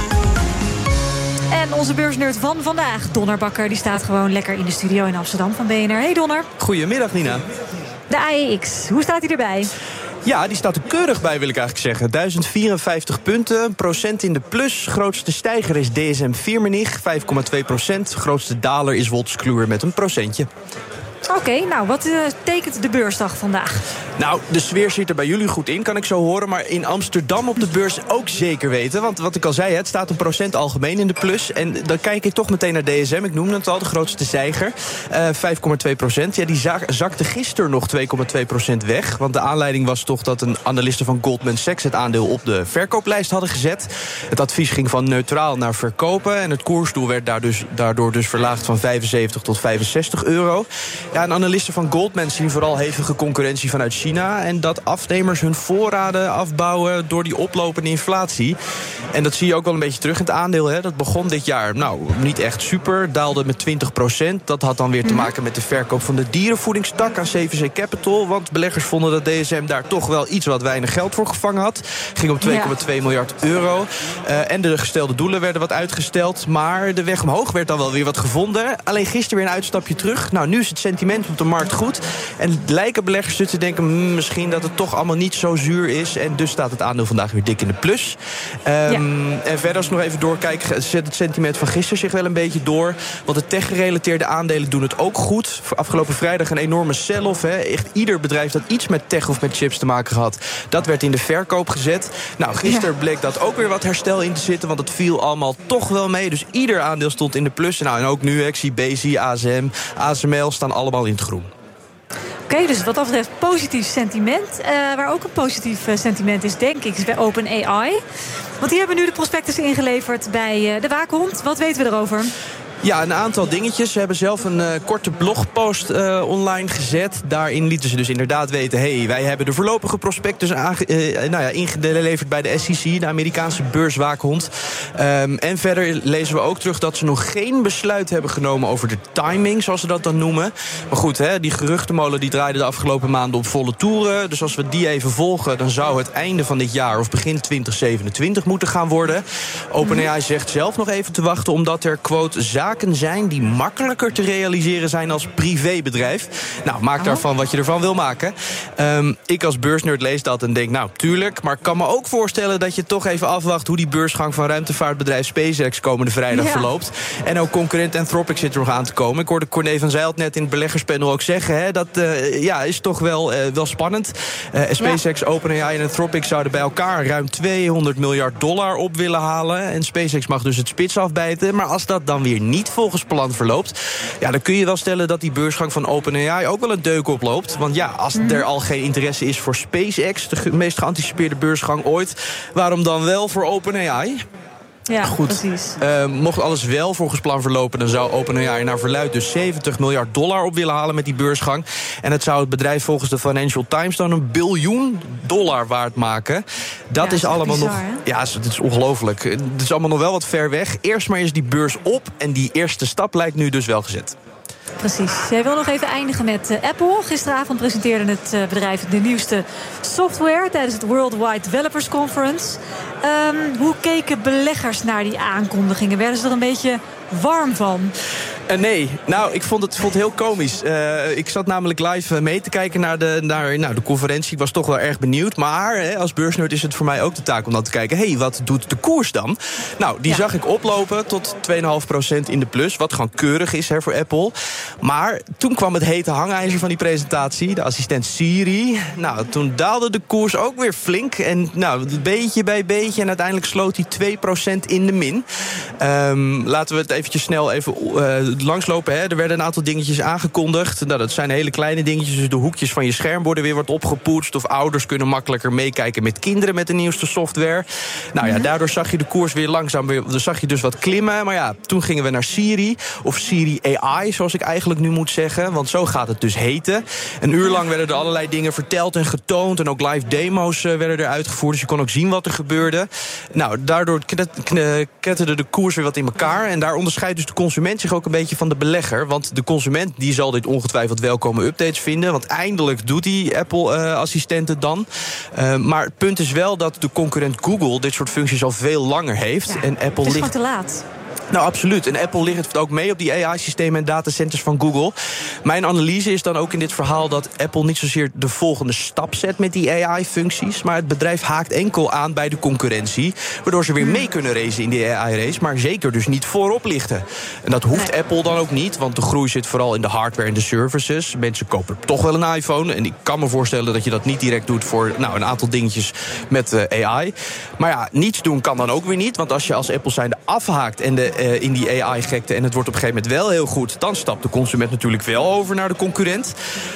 En onze beursnerd van vandaag, Donner Bakker, die staat gewoon lekker in de studio in Amsterdam van BNR. Hey Donner. Goedemiddag Nina. De AEX, hoe staat hij erbij? Ja, die staat er keurig bij, wil ik eigenlijk zeggen. 1054 punten, procent in de plus. Grootste stijger is DSM-Firmenich, 5,2%. Grootste daler is Wolters Kluwer met een procentje. Oké, nou, wat tekent de beursdag vandaag? Nou, de sfeer zit er bij jullie goed in, kan ik zo horen. Maar in Amsterdam op de beurs ook zeker weten. Want wat ik al zei, het staat 1% algemeen in de plus. En dan kijk ik toch meteen naar DSM. Ik noemde het al, de grootste stijger. 5,2%. Ja, die zakte gisteren nog 2,2% weg. Want de aanleiding was toch dat een analiste van Goldman Sachs het aandeel op de verkooplijst hadden gezet. Het advies ging van neutraal naar verkopen. En het koersdoel werd daardoor dus verlaagd van 75 tot 65 euro. Ja, en analisten van Goldman zien vooral hevige concurrentie vanuit China. En dat afnemers hun voorraden afbouwen door die oplopende inflatie. En dat zie je ook wel een beetje terug in het aandeel. Hè. Dat begon dit jaar, niet echt super. Daalde met 20%. Dat had dan weer te maken met de verkoop van de dierenvoedingstak aan CVC Capital. Want beleggers vonden dat DSM daar toch wel iets wat weinig geld voor gevangen had. Ging om 2,2 miljard euro. En de gestelde doelen werden wat uitgesteld. Maar de weg omhoog werd dan wel weer wat gevonden. Alleen gisteren weer een uitstapje terug. Nou, nu is het sentiment op de markt goed. En lijken beleggers te denken, misschien dat het toch allemaal niet zo zuur is. En dus staat het aandeel vandaag weer dik in de plus. En verder als we nog even doorkijken, zet het sentiment van gisteren zich wel een beetje door. Want de tech-gerelateerde aandelen doen het ook goed. Afgelopen vrijdag een enorme sell-off. Echt ieder bedrijf dat iets met tech of met chips te maken had, dat werd in de verkoop gezet. Nou, gisteren bleek dat ook weer wat herstel in te zitten, want het viel allemaal toch wel mee. Dus ieder aandeel stond in de plus. Nou, en ook nu, ik zie Bezi, ASM, ASML staan allemaal in het groen. Oké, dus wat dat betreft positief sentiment. Waar ook een positief sentiment is, denk ik, is bij OpenAI. Want die hebben nu de prospectus ingeleverd bij de waakhond. Wat weten we erover? Ja, een aantal dingetjes. Ze hebben zelf een korte blogpost online gezet. Daarin lieten ze dus inderdaad weten, wij hebben de voorlopige prospectus ingeleverd bij de SEC, de Amerikaanse beurswaakhond. En verder lezen we ook terug dat ze nog geen besluit hebben genomen over de timing, zoals ze dat dan noemen. Maar goed, die geruchtenmolen die draaide de afgelopen maanden op volle toeren. Dus als we die even volgen, dan zou het einde van dit jaar of begin 2027 moeten gaan worden. OpenAI zegt zelf nog even te wachten, omdat er, quote, zaken zijn die makkelijker te realiseren zijn als privébedrijf. Nou, maak daarvan wat je ervan wil maken. Ik als beursnerd lees dat en denk, nou, tuurlijk. Maar ik kan me ook voorstellen dat je toch even afwacht hoe die beursgang van ruimtevaartbedrijf SpaceX komende vrijdag verloopt. En ook concurrent Anthropic zit er nog aan te komen. Ik hoorde Corné van Zijlt net in het beleggerspanel ook zeggen, dat is toch wel spannend. SpaceX, OpenAI en Anthropic zouden bij elkaar ruim $200 miljard op willen halen. En SpaceX mag dus het spits afbijten. Maar als dat dan weer niet volgens plan verloopt, dan kun je wel stellen dat die beursgang van OpenAI ook wel een deuk oploopt. Want als er al geen interesse is voor SpaceX, de meest geanticipeerde beursgang ooit, waarom dan wel voor OpenAI? Ja, goed. Precies. Mocht alles wel volgens plan verlopen, dan zou OpenAI naar verluidt dus $70 miljard op willen halen met die beursgang. En het zou het bedrijf volgens de Financial Times dan $1 biljoen waard maken. Dat is allemaal bizar, nog. Hè? Ja, het is ongelooflijk. Het is allemaal nog wel wat ver weg. Eerst maar eens die beurs op. En die eerste stap lijkt nu dus wel gezet. Precies. Jij wil nog even eindigen met Apple. Gisteravond presenteerde het bedrijf de nieuwste software tijdens het Worldwide Developers Conference. Hoe keken beleggers naar die aankondigingen? Werden ze er een beetje warm van? Nee, nou, ik vond het heel komisch. Ik zat namelijk live mee te kijken naar de conferentie. Ik was toch wel erg benieuwd. Maar als beursnerd is het voor mij ook de taak om dan te kijken, wat doet de koers dan? Nou, die zag ik oplopen tot 2,5% in de plus. Wat gewoon keurig is voor Apple. Maar toen kwam het hete hangijzer van die presentatie, de assistent Siri. Nou, toen daalde de koers ook weer flink. En beetje bij beetje. En uiteindelijk sloot hij 2% in de min. Laten we het eventjes snel langslopen. Er werden een aantal dingetjes aangekondigd. Nou, dat zijn hele kleine dingetjes. Dus de hoekjes van je scherm worden weer wat opgepoetst. Of ouders kunnen makkelijker meekijken met kinderen met de nieuwste software. Nou ja, daardoor zag je de koers weer langzaam zag je dus wat klimmen. Maar toen gingen we naar Siri. Of Siri AI, zoals ik eigenlijk nu moet zeggen. Want zo gaat het dus heten. Een uur lang werden er allerlei dingen verteld en getoond. En ook live demo's werden er uitgevoerd. Dus je kon ook zien wat er gebeurde. Nou, daardoor ketterde de koers weer wat in elkaar. En daar onderscheidt dus de consument zich ook een beetje van de belegger. Want de consument die zal dit ongetwijfeld welkome updates vinden. Want eindelijk doet die Apple-assistent het dan. Maar het punt is wel dat de concurrent Google dit soort functies al veel langer heeft. Ja, en Apple het is gewoon te laat. Nou, absoluut. En Apple ligt ook mee op die AI-systemen en datacenters van Google. Mijn analyse is dan ook in dit verhaal dat Apple niet zozeer de volgende stap zet met die AI-functies, maar het bedrijf haakt enkel aan bij de concurrentie, waardoor ze weer mee kunnen racen in die AI-race, maar zeker dus niet voorop lichten. En dat hoeft Apple dan ook niet, want de groei zit vooral in de hardware en de services. Mensen kopen toch wel een iPhone en ik kan me voorstellen dat je dat niet direct doet voor een aantal dingetjes met AI. Maar ja, niets doen kan dan ook weer niet, want als je als Apple zijnde afhaakt en in die AI-gekte en het wordt op een gegeven moment wel heel goed, dan stapt de consument natuurlijk wel over naar de concurrent.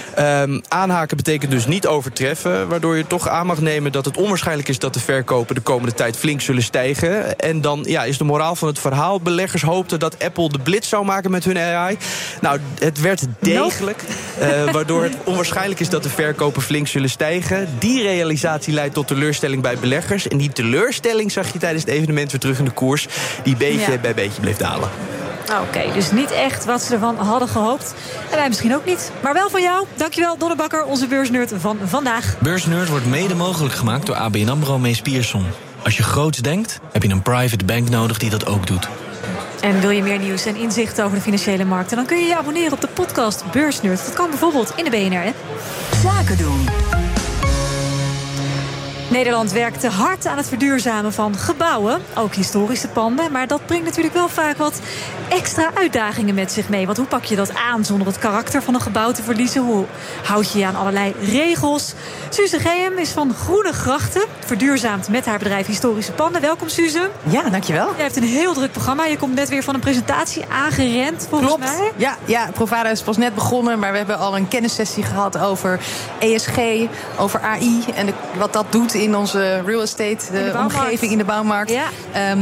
Aanhaken betekent dus niet overtreffen, waardoor je toch aan mag nemen dat het onwaarschijnlijk is dat de verkopen de komende tijd flink zullen stijgen. En dan is de moraal van het verhaal, beleggers hoopten dat Apple de blitz zou maken met hun AI. Nou, het werd degelijk, waardoor het onwaarschijnlijk is dat de verkopen flink zullen stijgen. Die realisatie leidt tot teleurstelling bij beleggers. En die teleurstelling zag je tijdens het evenement weer terug in de koers, die beetje bij beetje bleef dalen. Oké, dus niet echt wat ze ervan hadden gehoopt. En wij misschien ook niet. Maar wel van jou. Dankjewel, Donne Bakker, onze beursnerd van vandaag. Beursnerd wordt mede mogelijk gemaakt door ABN AMRO Mees Pierson. Als je groots denkt, heb je een private bank nodig die dat ook doet. En wil je meer nieuws en inzichten over de financiële markten, dan kun je je abonneren op de podcast Beursnerd. Dat kan bijvoorbeeld in de BNR-app. Zaken doen. Nederland werkt hard aan het verduurzamen van gebouwen, ook historische panden. Maar dat brengt natuurlijk wel vaak wat extra uitdagingen met zich mee. Want hoe pak je dat aan zonder het karakter van een gebouw te verliezen? Hoe houd je je aan allerlei regels? Suze Gehem is van Groene Grachten, verduurzaamt met haar bedrijf Historische Panden. Welkom, Suze. Ja, dankjewel. Jij hebt een heel druk programma. Je komt net weer van een presentatie aangerend, volgens mij. Ja, Provada is pas net begonnen, maar we hebben al een kennissessie gehad over ESG, over AI en wat dat doet in onze real estate, de omgeving in de bouwmarkt. Ja.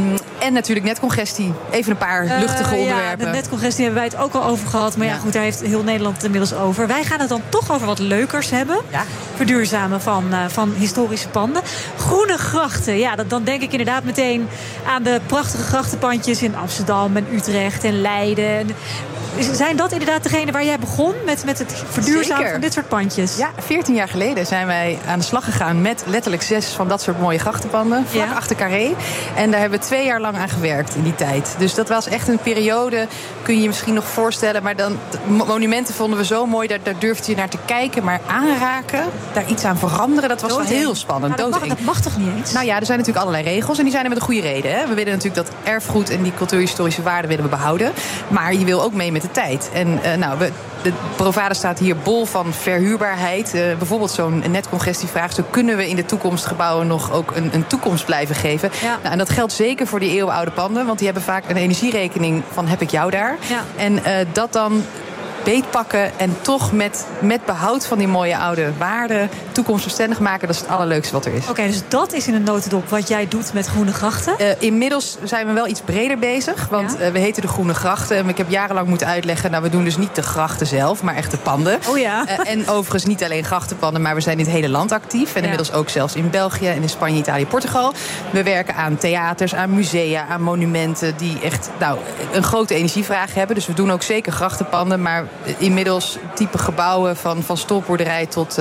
En natuurlijk netcongestie. Even een paar luchtige onderwerpen. Ja, de netcongestie hebben wij het ook al over gehad. Maar goed, daar heeft heel Nederland het inmiddels over. Wij gaan het dan toch over wat leukers hebben. Ja. Verduurzamen van historische panden. Groene Grachten. Ja, dan denk ik inderdaad meteen aan de prachtige grachtenpandjes in Amsterdam en Utrecht en Leiden. Zijn dat inderdaad degene waar jij begon met het verduurzamen van dit soort pandjes? Ja, 14 jaar geleden zijn wij aan de slag gegaan met letterlijk 6 van dat soort mooie grachtenpanden. Vlak achter Carré. En daar hebben we 2 jaar lang aan gewerkt in die tijd. Dus dat was echt een periode, kun je je misschien nog voorstellen. Maar dan, monumenten vonden we zo mooi, daar durfde je naar te kijken. Maar aanraken, daar iets aan veranderen, dat was wel heel spannend. Dat mag toch niet eens? Nou ja, er zijn natuurlijk allerlei regels en die zijn er met een goede reden. Hè? We willen natuurlijk dat erfgoed en die cultuurhistorische waarden willen we behouden. Maar je wil ook mee met de tijd. En de Provada staat hier bol van verhuurbaarheid. Bijvoorbeeld zo'n netcongestievraagstuk. Kunnen we in de toekomst gebouwen nog ook een toekomst blijven geven? Ja. Nou, en dat geldt zeker voor die eeuwenoude panden. Want die hebben vaak een energierekening van heb ik jou daar. Ja. En dat dan beetpakken en toch met behoud van die mooie oude waarden toekomstbestendig maken, dat is het allerleukste wat er is. Oké, dus dat is in een notendop wat jij doet met Groene Grachten? Inmiddels zijn we wel iets breder bezig, want we heten de Groene Grachten. En ik heb jarenlang moeten uitleggen, we doen dus niet de grachten zelf, maar echt de panden. Oh ja. En overigens niet alleen grachtenpanden, maar we zijn in het hele land actief. En inmiddels ook zelfs in België en in Spanje, Italië, Portugal. We werken aan theaters, aan musea, aan monumenten die echt een grote energievraag hebben. Dus we doen ook zeker grachtenpanden, maar inmiddels type gebouwen van stolpboerderij tot,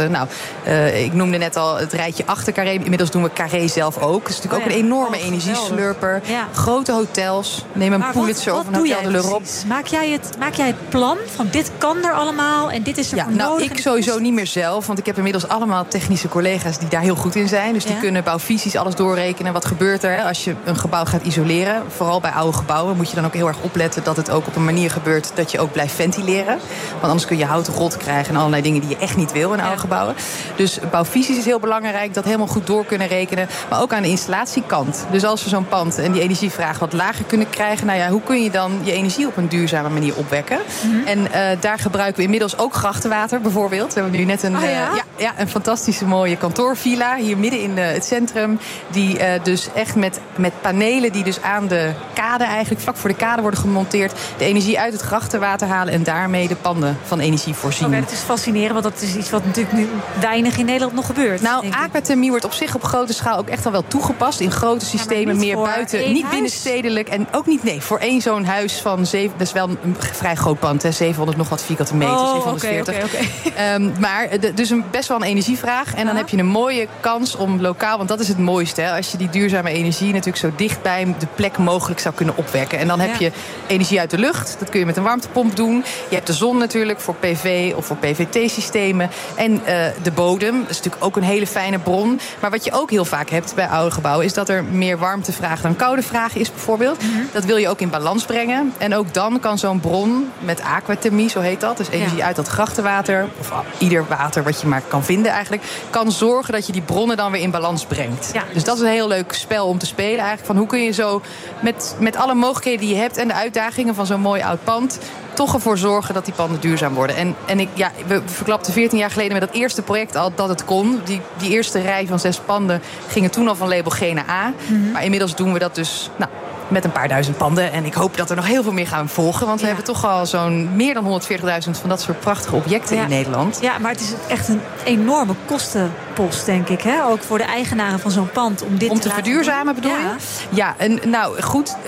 ik noemde net al het rijtje achter Carré. Inmiddels doen we Carré zelf ook. Dat is natuurlijk ook een enorme energieslurper. Ja. Grote hotels. Neem een Pulitzer of een Hotel de l'Europe. Maak jij het plan van dit kan er allemaal en dit is er voor nodig? Ik sowieso niet meer zelf, want ik heb inmiddels allemaal technische collega's die daar heel goed in zijn. Dus die kunnen bouwvisies alles doorrekenen. Wat gebeurt er als je een gebouw gaat isoleren? Vooral bij oude gebouwen moet je dan ook heel erg opletten dat het ook op een manier gebeurt dat je ook blijft ventileren. Want anders kun je houten rot krijgen en allerlei dingen die je echt niet wil in oude gebouwen. Dus bouwvisies is heel belangrijk, dat helemaal goed door kunnen rekenen. Maar ook aan de installatiekant. Dus als we zo'n pand en die energievraag wat lager kunnen krijgen, hoe kun je dan je energie op een duurzame manier opwekken? Mm-hmm. En daar gebruiken we inmiddels ook grachtenwater bijvoorbeeld. We hebben nu net een fantastische mooie kantoorvilla hier midden in het centrum. Die dus echt met panelen die dus aan de kade eigenlijk, vlak voor de kade worden gemonteerd, de energie uit het grachtenwater halen en daarmee de panden van energie voorzien. Oké, dat is fascinerend, want dat is iets wat natuurlijk nu weinig in Nederland nog gebeurt. Aquathermie wordt op zich op grote schaal ook echt al wel toegepast in grote systemen, meer buiten, niet binnenstedelijk en ook niet voor één zo'n huis van 7, dat is wel een vrij groot pand, 700 nog wat vierkante meter, 740. Maar dus best wel een energievraag en dan heb je een mooie kans om lokaal, want dat is het mooiste, als je die duurzame energie natuurlijk zo dicht bij de plek mogelijk zou kunnen opwekken. En dan heb je energie uit de lucht, dat kun je met een warmtepomp doen. Je hebt de zon natuurlijk voor PV of voor PVT-systemen. En de bodem, dat is natuurlijk ook een hele fijne bron. Maar wat je ook heel vaak hebt bij oude gebouwen is dat er meer warmtevraag dan koude vraag is bijvoorbeeld. Mm-hmm. Dat wil je ook in balans brengen. En ook dan kan zo'n bron met aquathermie, zo heet dat, dus energie uit dat grachtenwater, of ieder water wat je maar kan vinden eigenlijk, kan zorgen dat je die bronnen dan weer in balans brengt. Ja. Dus dat is een heel leuk spel om te spelen eigenlijk. Van hoe kun je zo met alle mogelijkheden die je hebt en de uitdagingen van zo'n mooi oud pand toch ervoor zorgen dat die panden duurzaam worden. We verklapten 14 jaar geleden met dat eerste project al dat het kon. Die eerste rij van 6 panden gingen toen al van label G naar A. Mm-hmm. Maar inmiddels doen we dat dus met een paar duizend panden. En ik hoop dat er nog heel veel meer gaan volgen. Want we hebben toch al zo'n meer dan 140.000 van dat soort prachtige objecten in Nederland. Ja, maar het is echt een enorme kostenpost, denk ik. Hè? Ook voor de eigenaren van zo'n pand. Om te verduurzamen, bedoel je? Ja, en goed.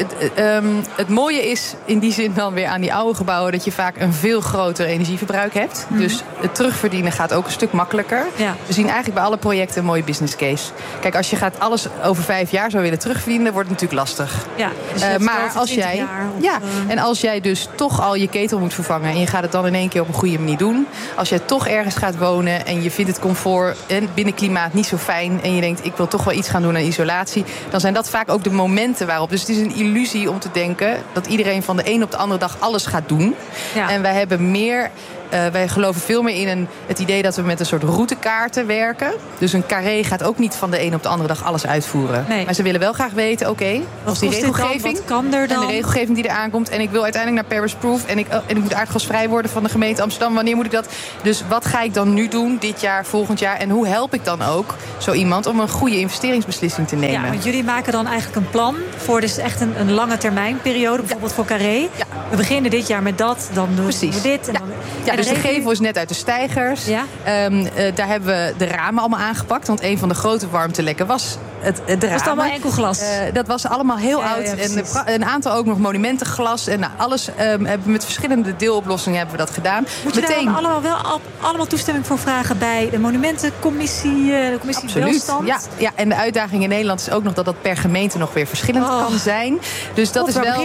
Het mooie is in die zin dan weer aan die oude gebouwen dat je vaak een veel groter energieverbruik hebt. Mm-hmm. Dus het terugverdienen gaat ook een stuk makkelijker. Ja. We zien eigenlijk bij alle projecten een mooie business case. Kijk, als je alles over 5 jaar zou willen terugverdienen, wordt het natuurlijk lastig. Ja. Ja, dus maar als jij, en als jij dus toch al je ketel moet vervangen en je gaat het dan in één keer op een goede manier doen. Als jij toch ergens gaat wonen en je vindt het comfort en binnenklimaat niet zo fijn en je denkt ik wil toch wel iets gaan doen aan isolatie, dan zijn dat vaak ook de momenten waarop. Dus het is een illusie om te denken dat iedereen van de een op de andere dag alles gaat doen. Ja. En wij hebben meer. Wij geloven veel meer in het idee dat we met een soort routekaarten werken. Dus een carré gaat ook niet van de een op de andere dag alles uitvoeren. Nee. Maar ze willen wel graag weten, oké, als die regelgeving wat kan er dan? En de regelgeving die eraan komt. En ik wil uiteindelijk naar Paris Proof. En ik moet aardgasvrij worden van de gemeente Amsterdam. Wanneer moet ik dat? Dus wat ga ik dan nu doen, dit jaar, volgend jaar? En hoe help ik dan ook zo iemand om een goede investeringsbeslissing te nemen? Ja, want jullie maken dan eigenlijk een plan voor dus echt een lange termijn periode. Bijvoorbeeld voor Carré. Ja. We beginnen dit jaar met dat, dan doen we dit. En dan, dus de gevel is net uit de steigers. Ja. Daar hebben we de ramen allemaal aangepakt. Want een van de grote warmtelekken was het ramen. Was het allemaal enkel glas? Dat was allemaal heel oud. En een aantal ook nog monumentenglas. En alles hebben met verschillende deeloplossingen hebben we dat gedaan. Moet je daar allemaal toestemming voor vragen bij de monumentencommissie, de commissie welstand? Ja, en de uitdaging in Nederland is ook nog dat dat per gemeente nog weer verschillend kan zijn. Dus dat is wel.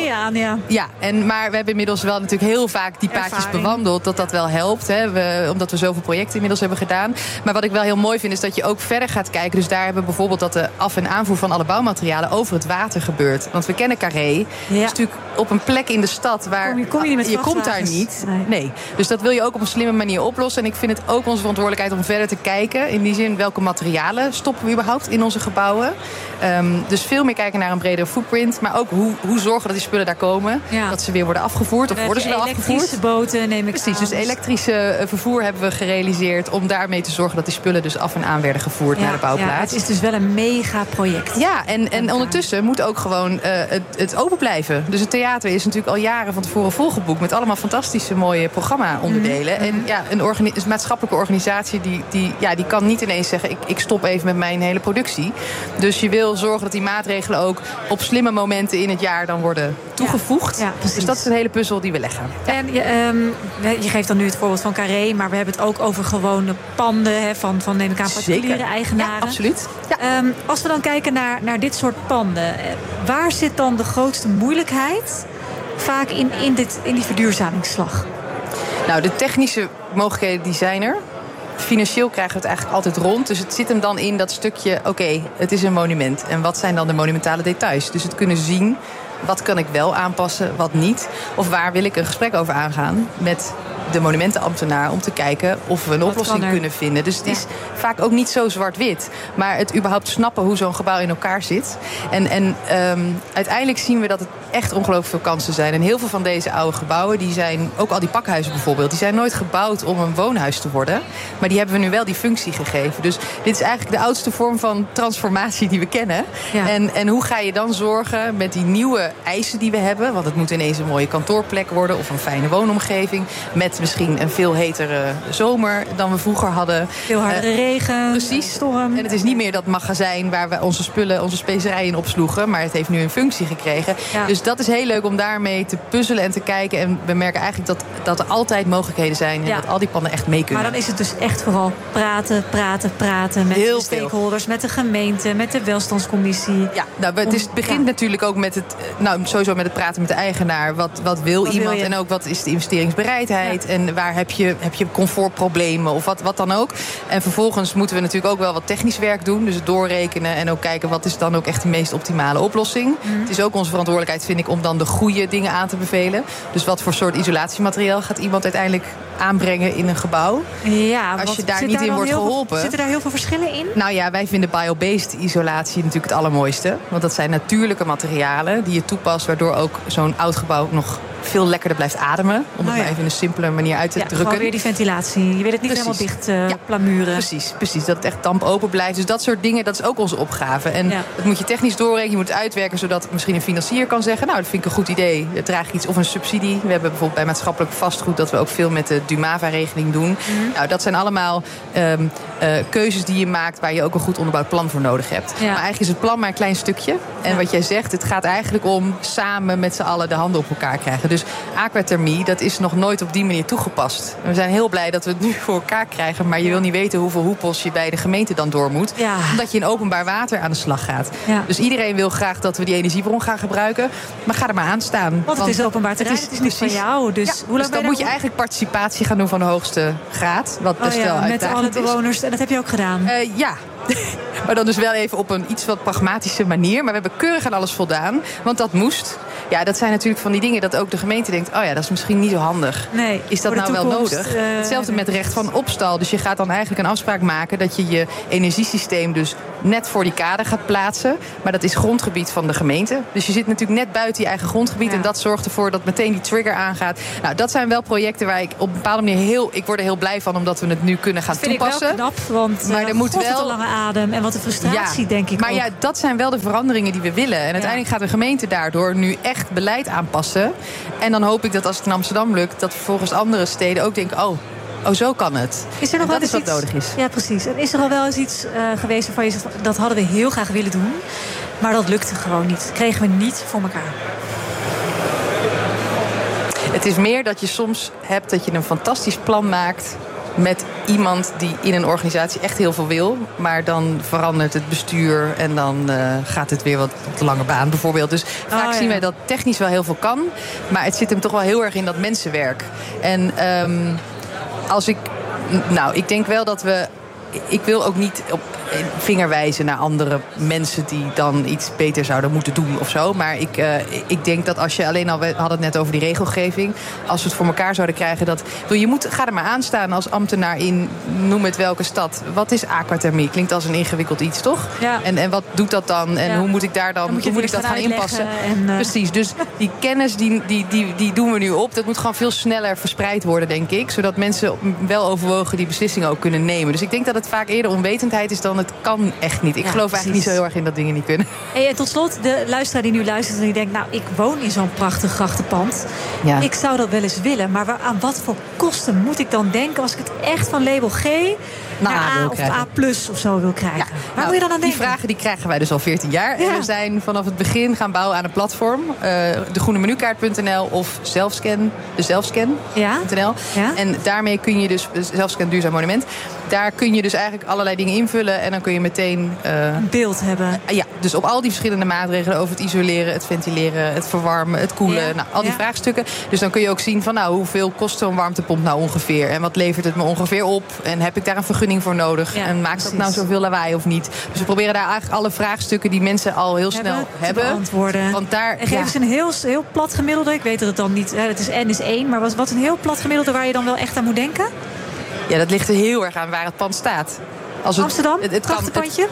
Maar we hebben inmiddels wel natuurlijk heel vaak die paadjes bewandeld. Dat wel helpt, omdat we zoveel projecten inmiddels hebben gedaan. Maar wat ik wel heel mooi vind is dat je ook verder gaat kijken. Dus daar hebben we bijvoorbeeld dat de af- en aanvoer van alle bouwmaterialen over het water gebeurt. Want we kennen Carré. Dat is natuurlijk op een plek in de stad waar je komt daar niet. Nee. Dus dat wil je ook op een slimme manier oplossen. En ik vind het ook onze verantwoordelijkheid om verder te kijken. In die zin, welke materialen stoppen we überhaupt in onze gebouwen? Dus veel meer kijken naar een bredere footprint. Maar ook hoe zorgen dat die spullen daar komen. Ja. Dat ze weer worden afgevoerd. Of worden ze wel afgevoerd? Elektrische boten neem ik Precies, dus elektrische vervoer hebben we gerealiseerd om daarmee te zorgen dat die spullen dus af en aan werden gevoerd naar de bouwplaats. Ja, het is dus wel een mega project. Ja, en ondertussen moet ook gewoon het open blijven. Dus het theater is natuurlijk al jaren van tevoren volgeboekt met allemaal fantastische mooie programma-onderdelen. En een maatschappelijke organisatie die kan niet ineens zeggen ik stop even met mijn hele productie. Dus je wil zorgen dat die maatregelen ook op slimme momenten in het jaar dan worden toegevoegd. Ja, dus dat is een hele puzzel die we leggen. En je geeft dan nu het voorbeeld van Carré, maar we hebben het ook over gewone panden van neem ik aan particuliere eigenaren. Ja, absoluut. Ja. Als we dan kijken naar dit soort panden, waar zit dan de grootste moeilijkheid vaak in die verduurzamingsslag? Nou, de technische mogelijkheden die zijn er. Financieel krijgen we het eigenlijk altijd rond. Dus het zit hem dan in dat stukje, oké, het is een monument. En wat zijn dan de monumentale details? Dus het kunnen zien, wat kan ik wel aanpassen, wat niet? Of waar wil ik een gesprek over aangaan met de monumentenambtenaar om te kijken of we een oplossing kunnen vinden. Dus het is vaak ook niet zo zwart-wit. Maar het überhaupt snappen hoe zo'n gebouw in elkaar zit. En uiteindelijk zien we dat het echt ongelooflijk veel kansen zijn. En heel veel van deze oude gebouwen, die zijn, ook al die pakhuizen bijvoorbeeld, die zijn nooit gebouwd om een woonhuis te worden. Maar die hebben we nu wel die functie gegeven. Dus dit is eigenlijk de oudste vorm van transformatie die we kennen. Ja. En hoe ga je dan zorgen met die nieuwe eisen die we hebben? Want het moet ineens een mooie kantoorplek worden of een fijne woonomgeving. Met misschien een veel hetere zomer dan we vroeger hadden. Veel hardere regen. Precies. Storm. En het is niet meer dat magazijn waar we onze spullen, onze specerijen opsloegen. Maar het heeft nu een functie gekregen. Ja. Dus dat is heel leuk om daarmee te puzzelen en te kijken. En we merken eigenlijk dat er altijd mogelijkheden zijn. En dat al die panden echt mee kunnen. Maar dan is het dus echt vooral praten met de stakeholders, met de gemeente, met de welstandscommissie. Ja, nou, het begint natuurlijk ook met sowieso met het praten met de eigenaar. Wat wil iemand en ook wat is de investeringsbereidheid. Ja. En waar heb je comfortproblemen of wat dan ook. En vervolgens moeten we natuurlijk ook wel wat technisch werk doen. Dus het doorrekenen en ook kijken wat is dan ook echt de meest optimale oplossing. Het is ook onze verantwoordelijkheid, vind ik, om dan de goede dingen aan te bevelen. Dus wat voor soort isolatiemateriaal gaat iemand uiteindelijk aanbrengen in een gebouw? Ja, als je daar niet in wordt geholpen. Zitten daar heel veel verschillen in? Nou ja, wij vinden bio-based isolatie natuurlijk het allermooiste. Want dat zijn natuurlijke materialen die je toepast, waardoor ook zo'n oud gebouw nog veel lekkerder blijft ademen. Om het maar even in een simpele manier uit te drukken. Gewoon weer die ventilatie. Je wil het niet helemaal dicht plamuren. Precies. Dat het echt damp open blijft. Dus dat soort dingen, dat is ook onze opgave. En dat moet je technisch doorrekenen. Je moet het uitwerken, zodat misschien een financier kan zeggen, nou, dat vind ik een goed idee. Het draagt iets of een subsidie. We hebben bijvoorbeeld bij maatschappelijk vastgoed dat we ook veel met de Dumava-regeling doen. Nou, dat zijn allemaal keuzes die je maakt waar je ook een goed onderbouwd plan voor nodig hebt. Ja. Maar eigenlijk is het plan maar een klein stukje. En wat jij zegt, het gaat eigenlijk om samen met z'n allen de handen op elkaar krijgen. Dus aquathermie, dat is nog nooit op die manier toegepast. We zijn heel blij dat we het nu voor elkaar krijgen, maar je wil niet weten hoeveel hoepels je bij de gemeente dan door moet. Ja. Omdat je in openbaar water aan de slag gaat. Ja. Dus iedereen wil graag dat we die energiebron gaan gebruiken. Maar ga er maar aan staan. Want het is openbaar terrein, het is niet van jou. Dus, hoe lang dan moet je eigenlijk participatie gaan doen van de hoogste graad. Wat best wel uitdagend is. Met alle bewoners, en dat heb je ook gedaan. Ja. Maar dan dus wel even op een iets wat pragmatische manier. Maar we hebben keurig aan alles voldaan. Want dat moest. Ja, dat zijn natuurlijk van die dingen dat ook de gemeente denkt... oh ja, dat is misschien niet zo handig. Nee, is dat nou wel nodig? Hetzelfde met recht van opstal. Dus je gaat dan eigenlijk een afspraak maken... dat je je energiesysteem dus net voor die kade gaat plaatsen. Maar dat is grondgebied van de gemeente. Dus je zit natuurlijk net buiten je eigen grondgebied... en dat zorgt ervoor dat meteen die trigger aangaat. Nou, dat zijn wel projecten waar ik op een bepaalde manier ik word er heel blij van... omdat we het nu kunnen gaan toepassen. Ik wel knap, want maar er moet wel een lange adem en wat een frustratie, denk ik. Maar ook. Ja, dat zijn wel de veranderingen die we willen. En uiteindelijk gaat de gemeente daardoor nu echt beleid aanpassen. En dan hoop ik dat als het in Amsterdam lukt... dat vervolgens andere steden ook denken... oh, zo kan het. Is er nog dat wel is wat iets nodig is. Ja, precies. En is er al wel eens iets geweest waarvan je zegt... dat hadden we heel graag willen doen, maar dat lukte gewoon niet. Dat kregen we niet voor elkaar. Het is meer dat je soms hebt dat je een fantastisch plan maakt... met iemand die in een organisatie echt heel veel wil... maar dan verandert het bestuur en dan gaat het weer wat op de lange baan bijvoorbeeld. Dus vaak zien wij dat technisch wel heel veel kan... maar het zit hem toch wel heel erg in dat mensenwerk. En ik denk wel dat we... Ik wil ook niet op vinger wijzen naar andere mensen... die dan iets beter zouden moeten doen of zo. Maar ik denk dat als je alleen al... We hadden het net over die regelgeving. Als we het voor elkaar zouden krijgen... ga er maar aan staan als ambtenaar in... noem het welke stad. Wat is aquathermie? Klinkt als een ingewikkeld iets, toch? Ja. En wat doet dat dan? En hoe moet ik daar dan hoe moet ik dat gaan inpassen? Precies, dus die kennis die doen we nu op. Dat moet gewoon veel sneller verspreid worden, denk ik. Zodat mensen wel overwogen die beslissingen ook kunnen nemen. Dus ik denk dat het vaak eerder onwetendheid is dan het kan echt niet. Ik geloof eigenlijk niet zo heel erg in dat dingen niet kunnen. Hey, en tot slot, de luisteraar die nu luistert en die denkt... nou, ik woon in zo'n prachtig grachtenpand. Ja. Ik zou dat wel eens willen. Maar aan wat voor kosten moet ik dan denken... als ik het echt van label G naar A of A+ of zo wil krijgen? Ja. Waar moet je dan aan denken? Die vragen die krijgen wij dus al 14 jaar. Ja. En we zijn vanaf het begin gaan bouwen aan een platform. degroenemenukaart.nl of zelfscan.nl. Ja. En daarmee kun je dus... Zelfscan Duurzaam Monument... Daar kun je dus eigenlijk allerlei dingen invullen... en dan kun je meteen... een beeld hebben. Ja, dus op al die verschillende maatregelen... over het isoleren, het ventileren, het verwarmen, het koelen... al die vraagstukken. Dus dan kun je ook zien van... hoeveel kost zo'n warmtepomp nou ongeveer? En wat levert het me ongeveer op? En heb ik daar een vergunning voor nodig? Ja, en maakt dat nou zoveel lawaai of niet? Dus we proberen daar eigenlijk alle vraagstukken... die mensen al heel snel hebben. Beantwoorden. Want daar, en geef eens een heel plat gemiddelde. Ik weet dat het dan niet... het is N is 1, maar wat een heel plat gemiddelde... waar je dan wel echt aan moet denken? Ja, dat ligt er heel erg aan waar het pand staat. Amsterdam, het prachtig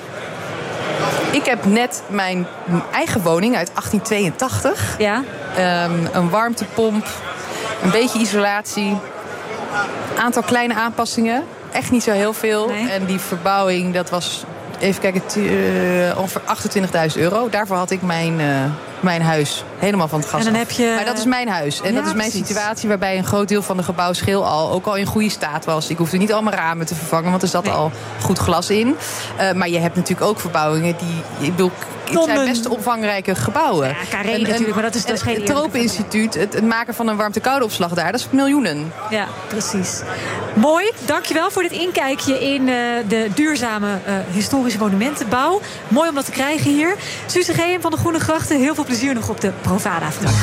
ik heb net mijn eigen woning uit 1882. Ja. Een warmtepomp, een beetje isolatie. Aantal kleine aanpassingen. Echt niet zo heel veel. Nee. En die verbouwing, dat was... Even kijken, ongeveer €28.000. Daarvoor had ik mijn huis helemaal van het gas af. Maar dat is mijn huis. En dat is mijn situatie waarbij een groot deel van de gebouwschil ook al in goede staat was. Ik hoefde niet al mijn ramen te vervangen, want er zat al goed glas in. Maar je hebt natuurlijk ook verbouwingen die... Het zijn best omvangrijke gebouwen. Ja, Carré natuurlijk, maar dat is geen... Het Tropeninstituut, het maken van een warmte-koude opslag daar, dat is miljoenen. Ja, precies. Mooi, dankjewel voor dit inkijkje in de duurzame historische monumentenbouw. Mooi om dat te krijgen hier. Suze Geem van de Groene Grachten, heel veel plezier nog op de Provada-vlag.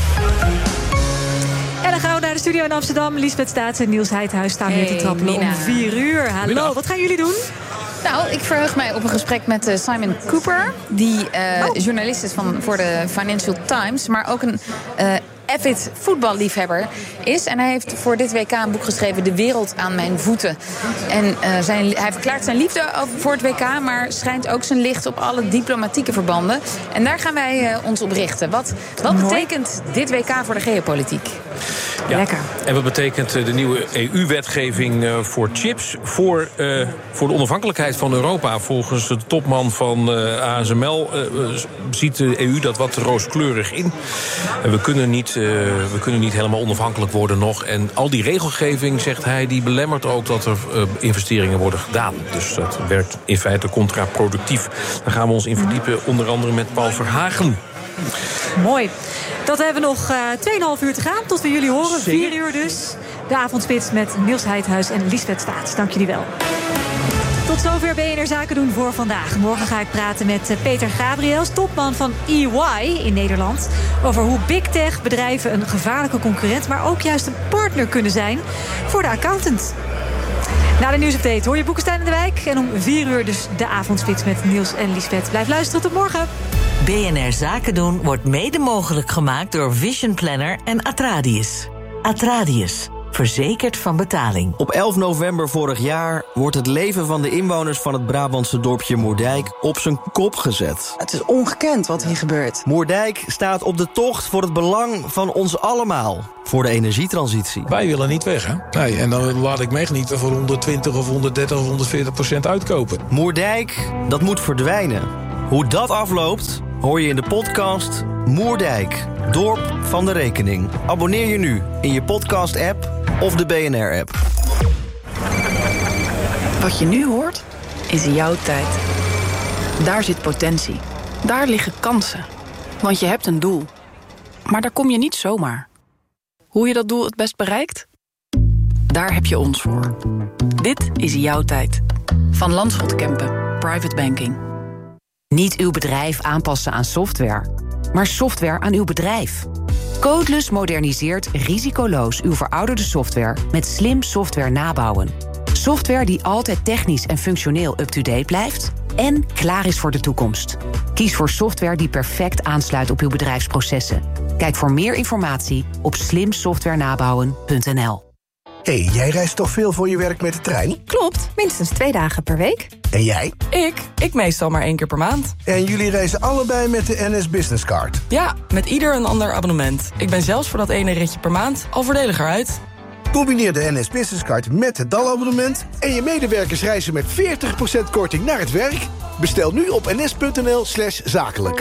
En dan gaan we naar de studio in Amsterdam. Liesbeth Staats en Niels Heidhuis staan weer te trappelen om 4:00. Hallo, wat gaan jullie doen? Nou, ik verheug mij op een gesprek met Simon Cooper. Die journalist is voor de Financial Times. Maar ook een avid voetballiefhebber is. En hij heeft voor dit WK een boek geschreven... De wereld aan mijn voeten. En hij verklaart zijn liefde voor het WK... maar schijnt ook zijn licht op alle diplomatieke verbanden. En daar gaan wij ons op richten. Wat betekent dit WK voor de geopolitiek? Ja. Lekker. En wat betekent de nieuwe EU-wetgeving voor chips... voor de onafhankelijkheid van Europa? Volgens de topman van ASML ziet de EU dat wat rooskleurig in. En we kunnen niet helemaal onafhankelijk worden nog. En al die regelgeving, zegt hij, die belemmert ook dat er investeringen worden gedaan. Dus dat werkt in feite contraproductief. Daar gaan we ons in verdiepen, onder andere met Paul Verhagen. Mooi. Dat hebben we nog 2,5 uur te gaan. Tot we jullie horen. 4 uur dus. De avondspits met Niels Heidhuis en Liesbeth Staats. Dank jullie wel. Tot zover BNR Zaken doen voor vandaag. Morgen ga ik praten met Peter Gabriels, topman van EY in Nederland, over hoe big tech bedrijven een gevaarlijke concurrent, maar ook juist een partner kunnen zijn voor de accountant. Na de nieuwsupdate hoor je Boekenstein in de Wijk. En om 4 uur dus de avondspits met Niels en Liesbeth. Blijf luisteren, tot morgen. BNR Zaken doen wordt mede mogelijk gemaakt door Vision Planner en Atradius. Atradius. Verzekerd van betaling. Op 11 november vorig jaar wordt het leven van de inwoners van het Brabantse dorpje Moerdijk op zijn kop gezet. Het is ongekend wat hier gebeurt. Moerdijk staat op de tocht voor het belang van ons allemaal. Voor de energietransitie. Wij willen niet weg, hè? Nee, en dan laat ik me echt niet voor 120 of 130 of 140% uitkopen. Moerdijk, dat moet verdwijnen. Hoe dat afloopt, hoor je in de podcast Moerdijk, dorp van de rekening. Abonneer je nu in je podcast-app of de BNR-app. Wat je nu hoort, is jouw tijd. Daar zit potentie. Daar liggen kansen. Want je hebt een doel. Maar daar kom je niet zomaar. Hoe je dat doel het best bereikt? Daar heb je ons voor. Dit is jouw tijd. Van Landschot Kempen, Private Banking. Niet uw bedrijf aanpassen aan software, maar software aan uw bedrijf. Codeless moderniseert risicoloos uw verouderde software met slim software nabouwen. Software die altijd technisch en functioneel up-to-date blijft en klaar is voor de toekomst. Kies voor software die perfect aansluit op uw bedrijfsprocessen. Kijk voor meer informatie op slimsoftwarenabouwen.nl. Hey, jij reist toch veel voor je werk met de trein? Klopt, minstens 2 dagen per week. En jij? Ik meestal maar 1 keer per maand. En jullie reizen allebei met de NS Business Card? Ja, met ieder een ander abonnement. Ik ben zelfs voor dat ene ritje per maand al voordeliger uit. Combineer de NS Business Card met het DAL-abonnement en je medewerkers reizen met 40% korting naar het werk. Bestel nu op ns.nl/zakelijk.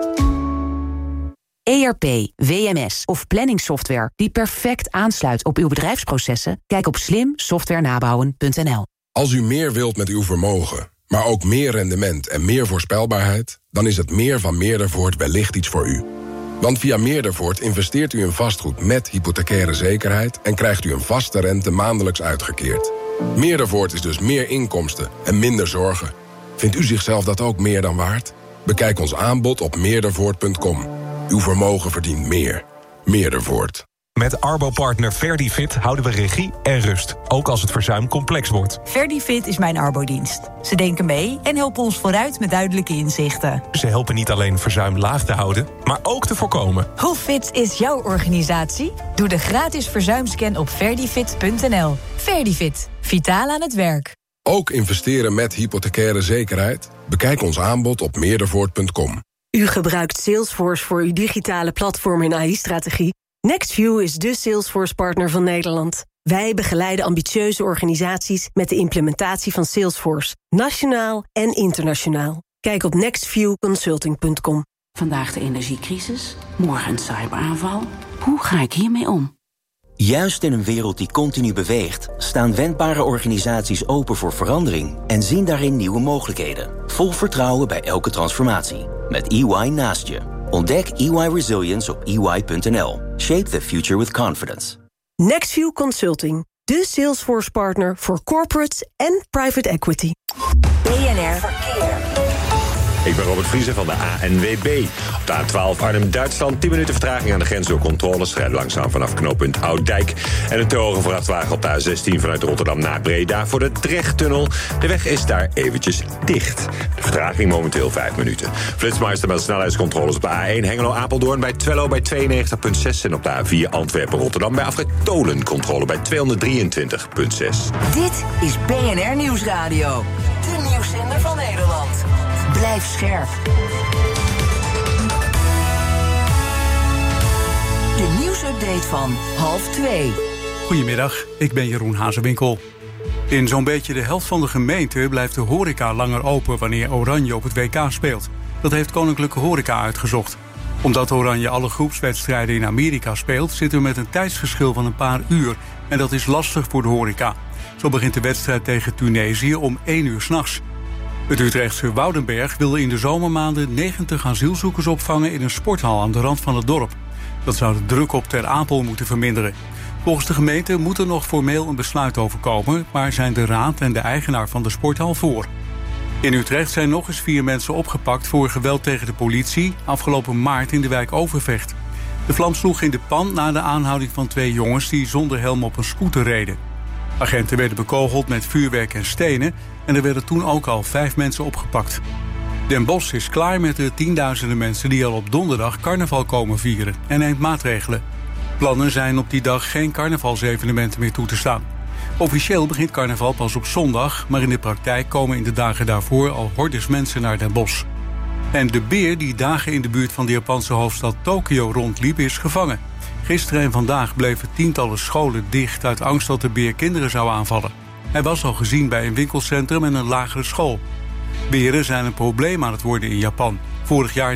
ERP, WMS of planningsoftware die perfect aansluit op uw bedrijfsprocessen? Kijk op slimsoftwarenabouwen.nl. Als u meer wilt met uw vermogen, maar ook meer rendement en meer voorspelbaarheid, dan is het meer van Meerdervoort wellicht iets voor u. Want via Meerdervoort investeert u in vastgoed met hypothecaire zekerheid en krijgt u een vaste rente maandelijks uitgekeerd. Meerdervoort is dus meer inkomsten en minder zorgen. Vindt u zichzelf dat ook meer dan waard? Bekijk ons aanbod op meerdervoort.com. Uw vermogen verdient meer. Meerdervoort. Met Arbo-partner Verdifit houden we regie en rust, ook als het verzuim complex wordt. Verdifit is mijn arbodienst. Ze denken mee en helpen ons vooruit met duidelijke inzichten. Ze helpen niet alleen verzuim laag te houden, maar ook te voorkomen. Hoe fit is jouw organisatie? Doe de gratis verzuimscan op verdifit.nl. Verdifit, vitaal aan het werk. Ook investeren met hypothecaire zekerheid? Bekijk ons aanbod op meerdervoort.com. U gebruikt Salesforce voor uw digitale platform en AI-strategie. NextView is de Salesforce-partner van Nederland. Wij begeleiden ambitieuze organisaties met de implementatie van Salesforce, nationaal en internationaal. Kijk op nextviewconsulting.com. Vandaag de energiecrisis, morgen een cyberaanval. Hoe ga ik hiermee om? Juist in een wereld die continu beweegt, staan wendbare organisaties open voor verandering en zien daarin nieuwe mogelijkheden. Vol vertrouwen bij elke transformatie. Met EY naast je. Ontdek EY Resilience op EY.nl. Shape the future with confidence. NextView Consulting, de Salesforce-partner voor corporates en private equity. BNR Verkeer. Ik ben Robert Vriezen van de ANWB. Op de A12 Arnhem-Duitsland 10 minuten vertraging aan de grens door controles. Rijden langzaam vanaf knooppunt Ouddijk. En een te hoge vrachtwagen op de A16 vanuit Rotterdam naar Breda voor de Drechttunnel. De weg is daar eventjes dicht. De vertraging momenteel 5 minuten. Flitsmeister met snelheidscontroles op de A1 Hengelo-Apeldoorn bij Twello bij 92,6. En op de A4 Antwerpen-Rotterdam bij afrit Tolen controle bij 223,6. Dit is BNR Nieuwsradio. De nieuwszender van Nederland. Blijf scherp. De nieuwsupdate van 1:30. Goedemiddag, ik ben Jeroen Hazewinkel. In zo'n beetje de helft van de gemeente blijft de horeca langer open wanneer Oranje op het WK speelt. Dat heeft Koninklijke Horeca uitgezocht. Omdat Oranje alle groepswedstrijden in Amerika speelt, zitten we met een tijdsverschil van een paar uur. En dat is lastig voor de horeca. Zo begint de wedstrijd tegen Tunesië om 1 uur 's nachts. Het Utrechtse Woudenberg wil in de zomermaanden 90 asielzoekers opvangen in een sporthal aan de rand van het dorp. Dat zou de druk op Ter Apel moeten verminderen. Volgens de gemeente moet er nog formeel een besluit over komen, maar zijn de raad en de eigenaar van de sporthal voor. In Utrecht zijn nog eens 4 mensen opgepakt voor geweld tegen de politie afgelopen maart in de wijk Overvecht. De vlam sloeg in de pan na de aanhouding van 2 jongens die zonder helm op een scooter reden. Agenten werden bekogeld met vuurwerk en stenen en er werden toen ook al 5 mensen opgepakt. Den Bosch is klaar met de tienduizenden mensen die al op donderdag carnaval komen vieren en neemt maatregelen. Plannen zijn op die dag geen carnavalsevenementen meer toe te staan. Officieel begint carnaval pas op zondag, maar in de praktijk komen in de dagen daarvoor al hordes mensen naar Den Bosch. En de beer die dagen in de buurt van de Japanse hoofdstad Tokio rondliep is gevangen. Gisteren en vandaag bleven tientallen scholen dicht uit angst dat de beer kinderen zou aanvallen. Hij was al gezien bij een winkelcentrum en een lagere school. Beren zijn een probleem aan het worden in Japan. Vorig jaar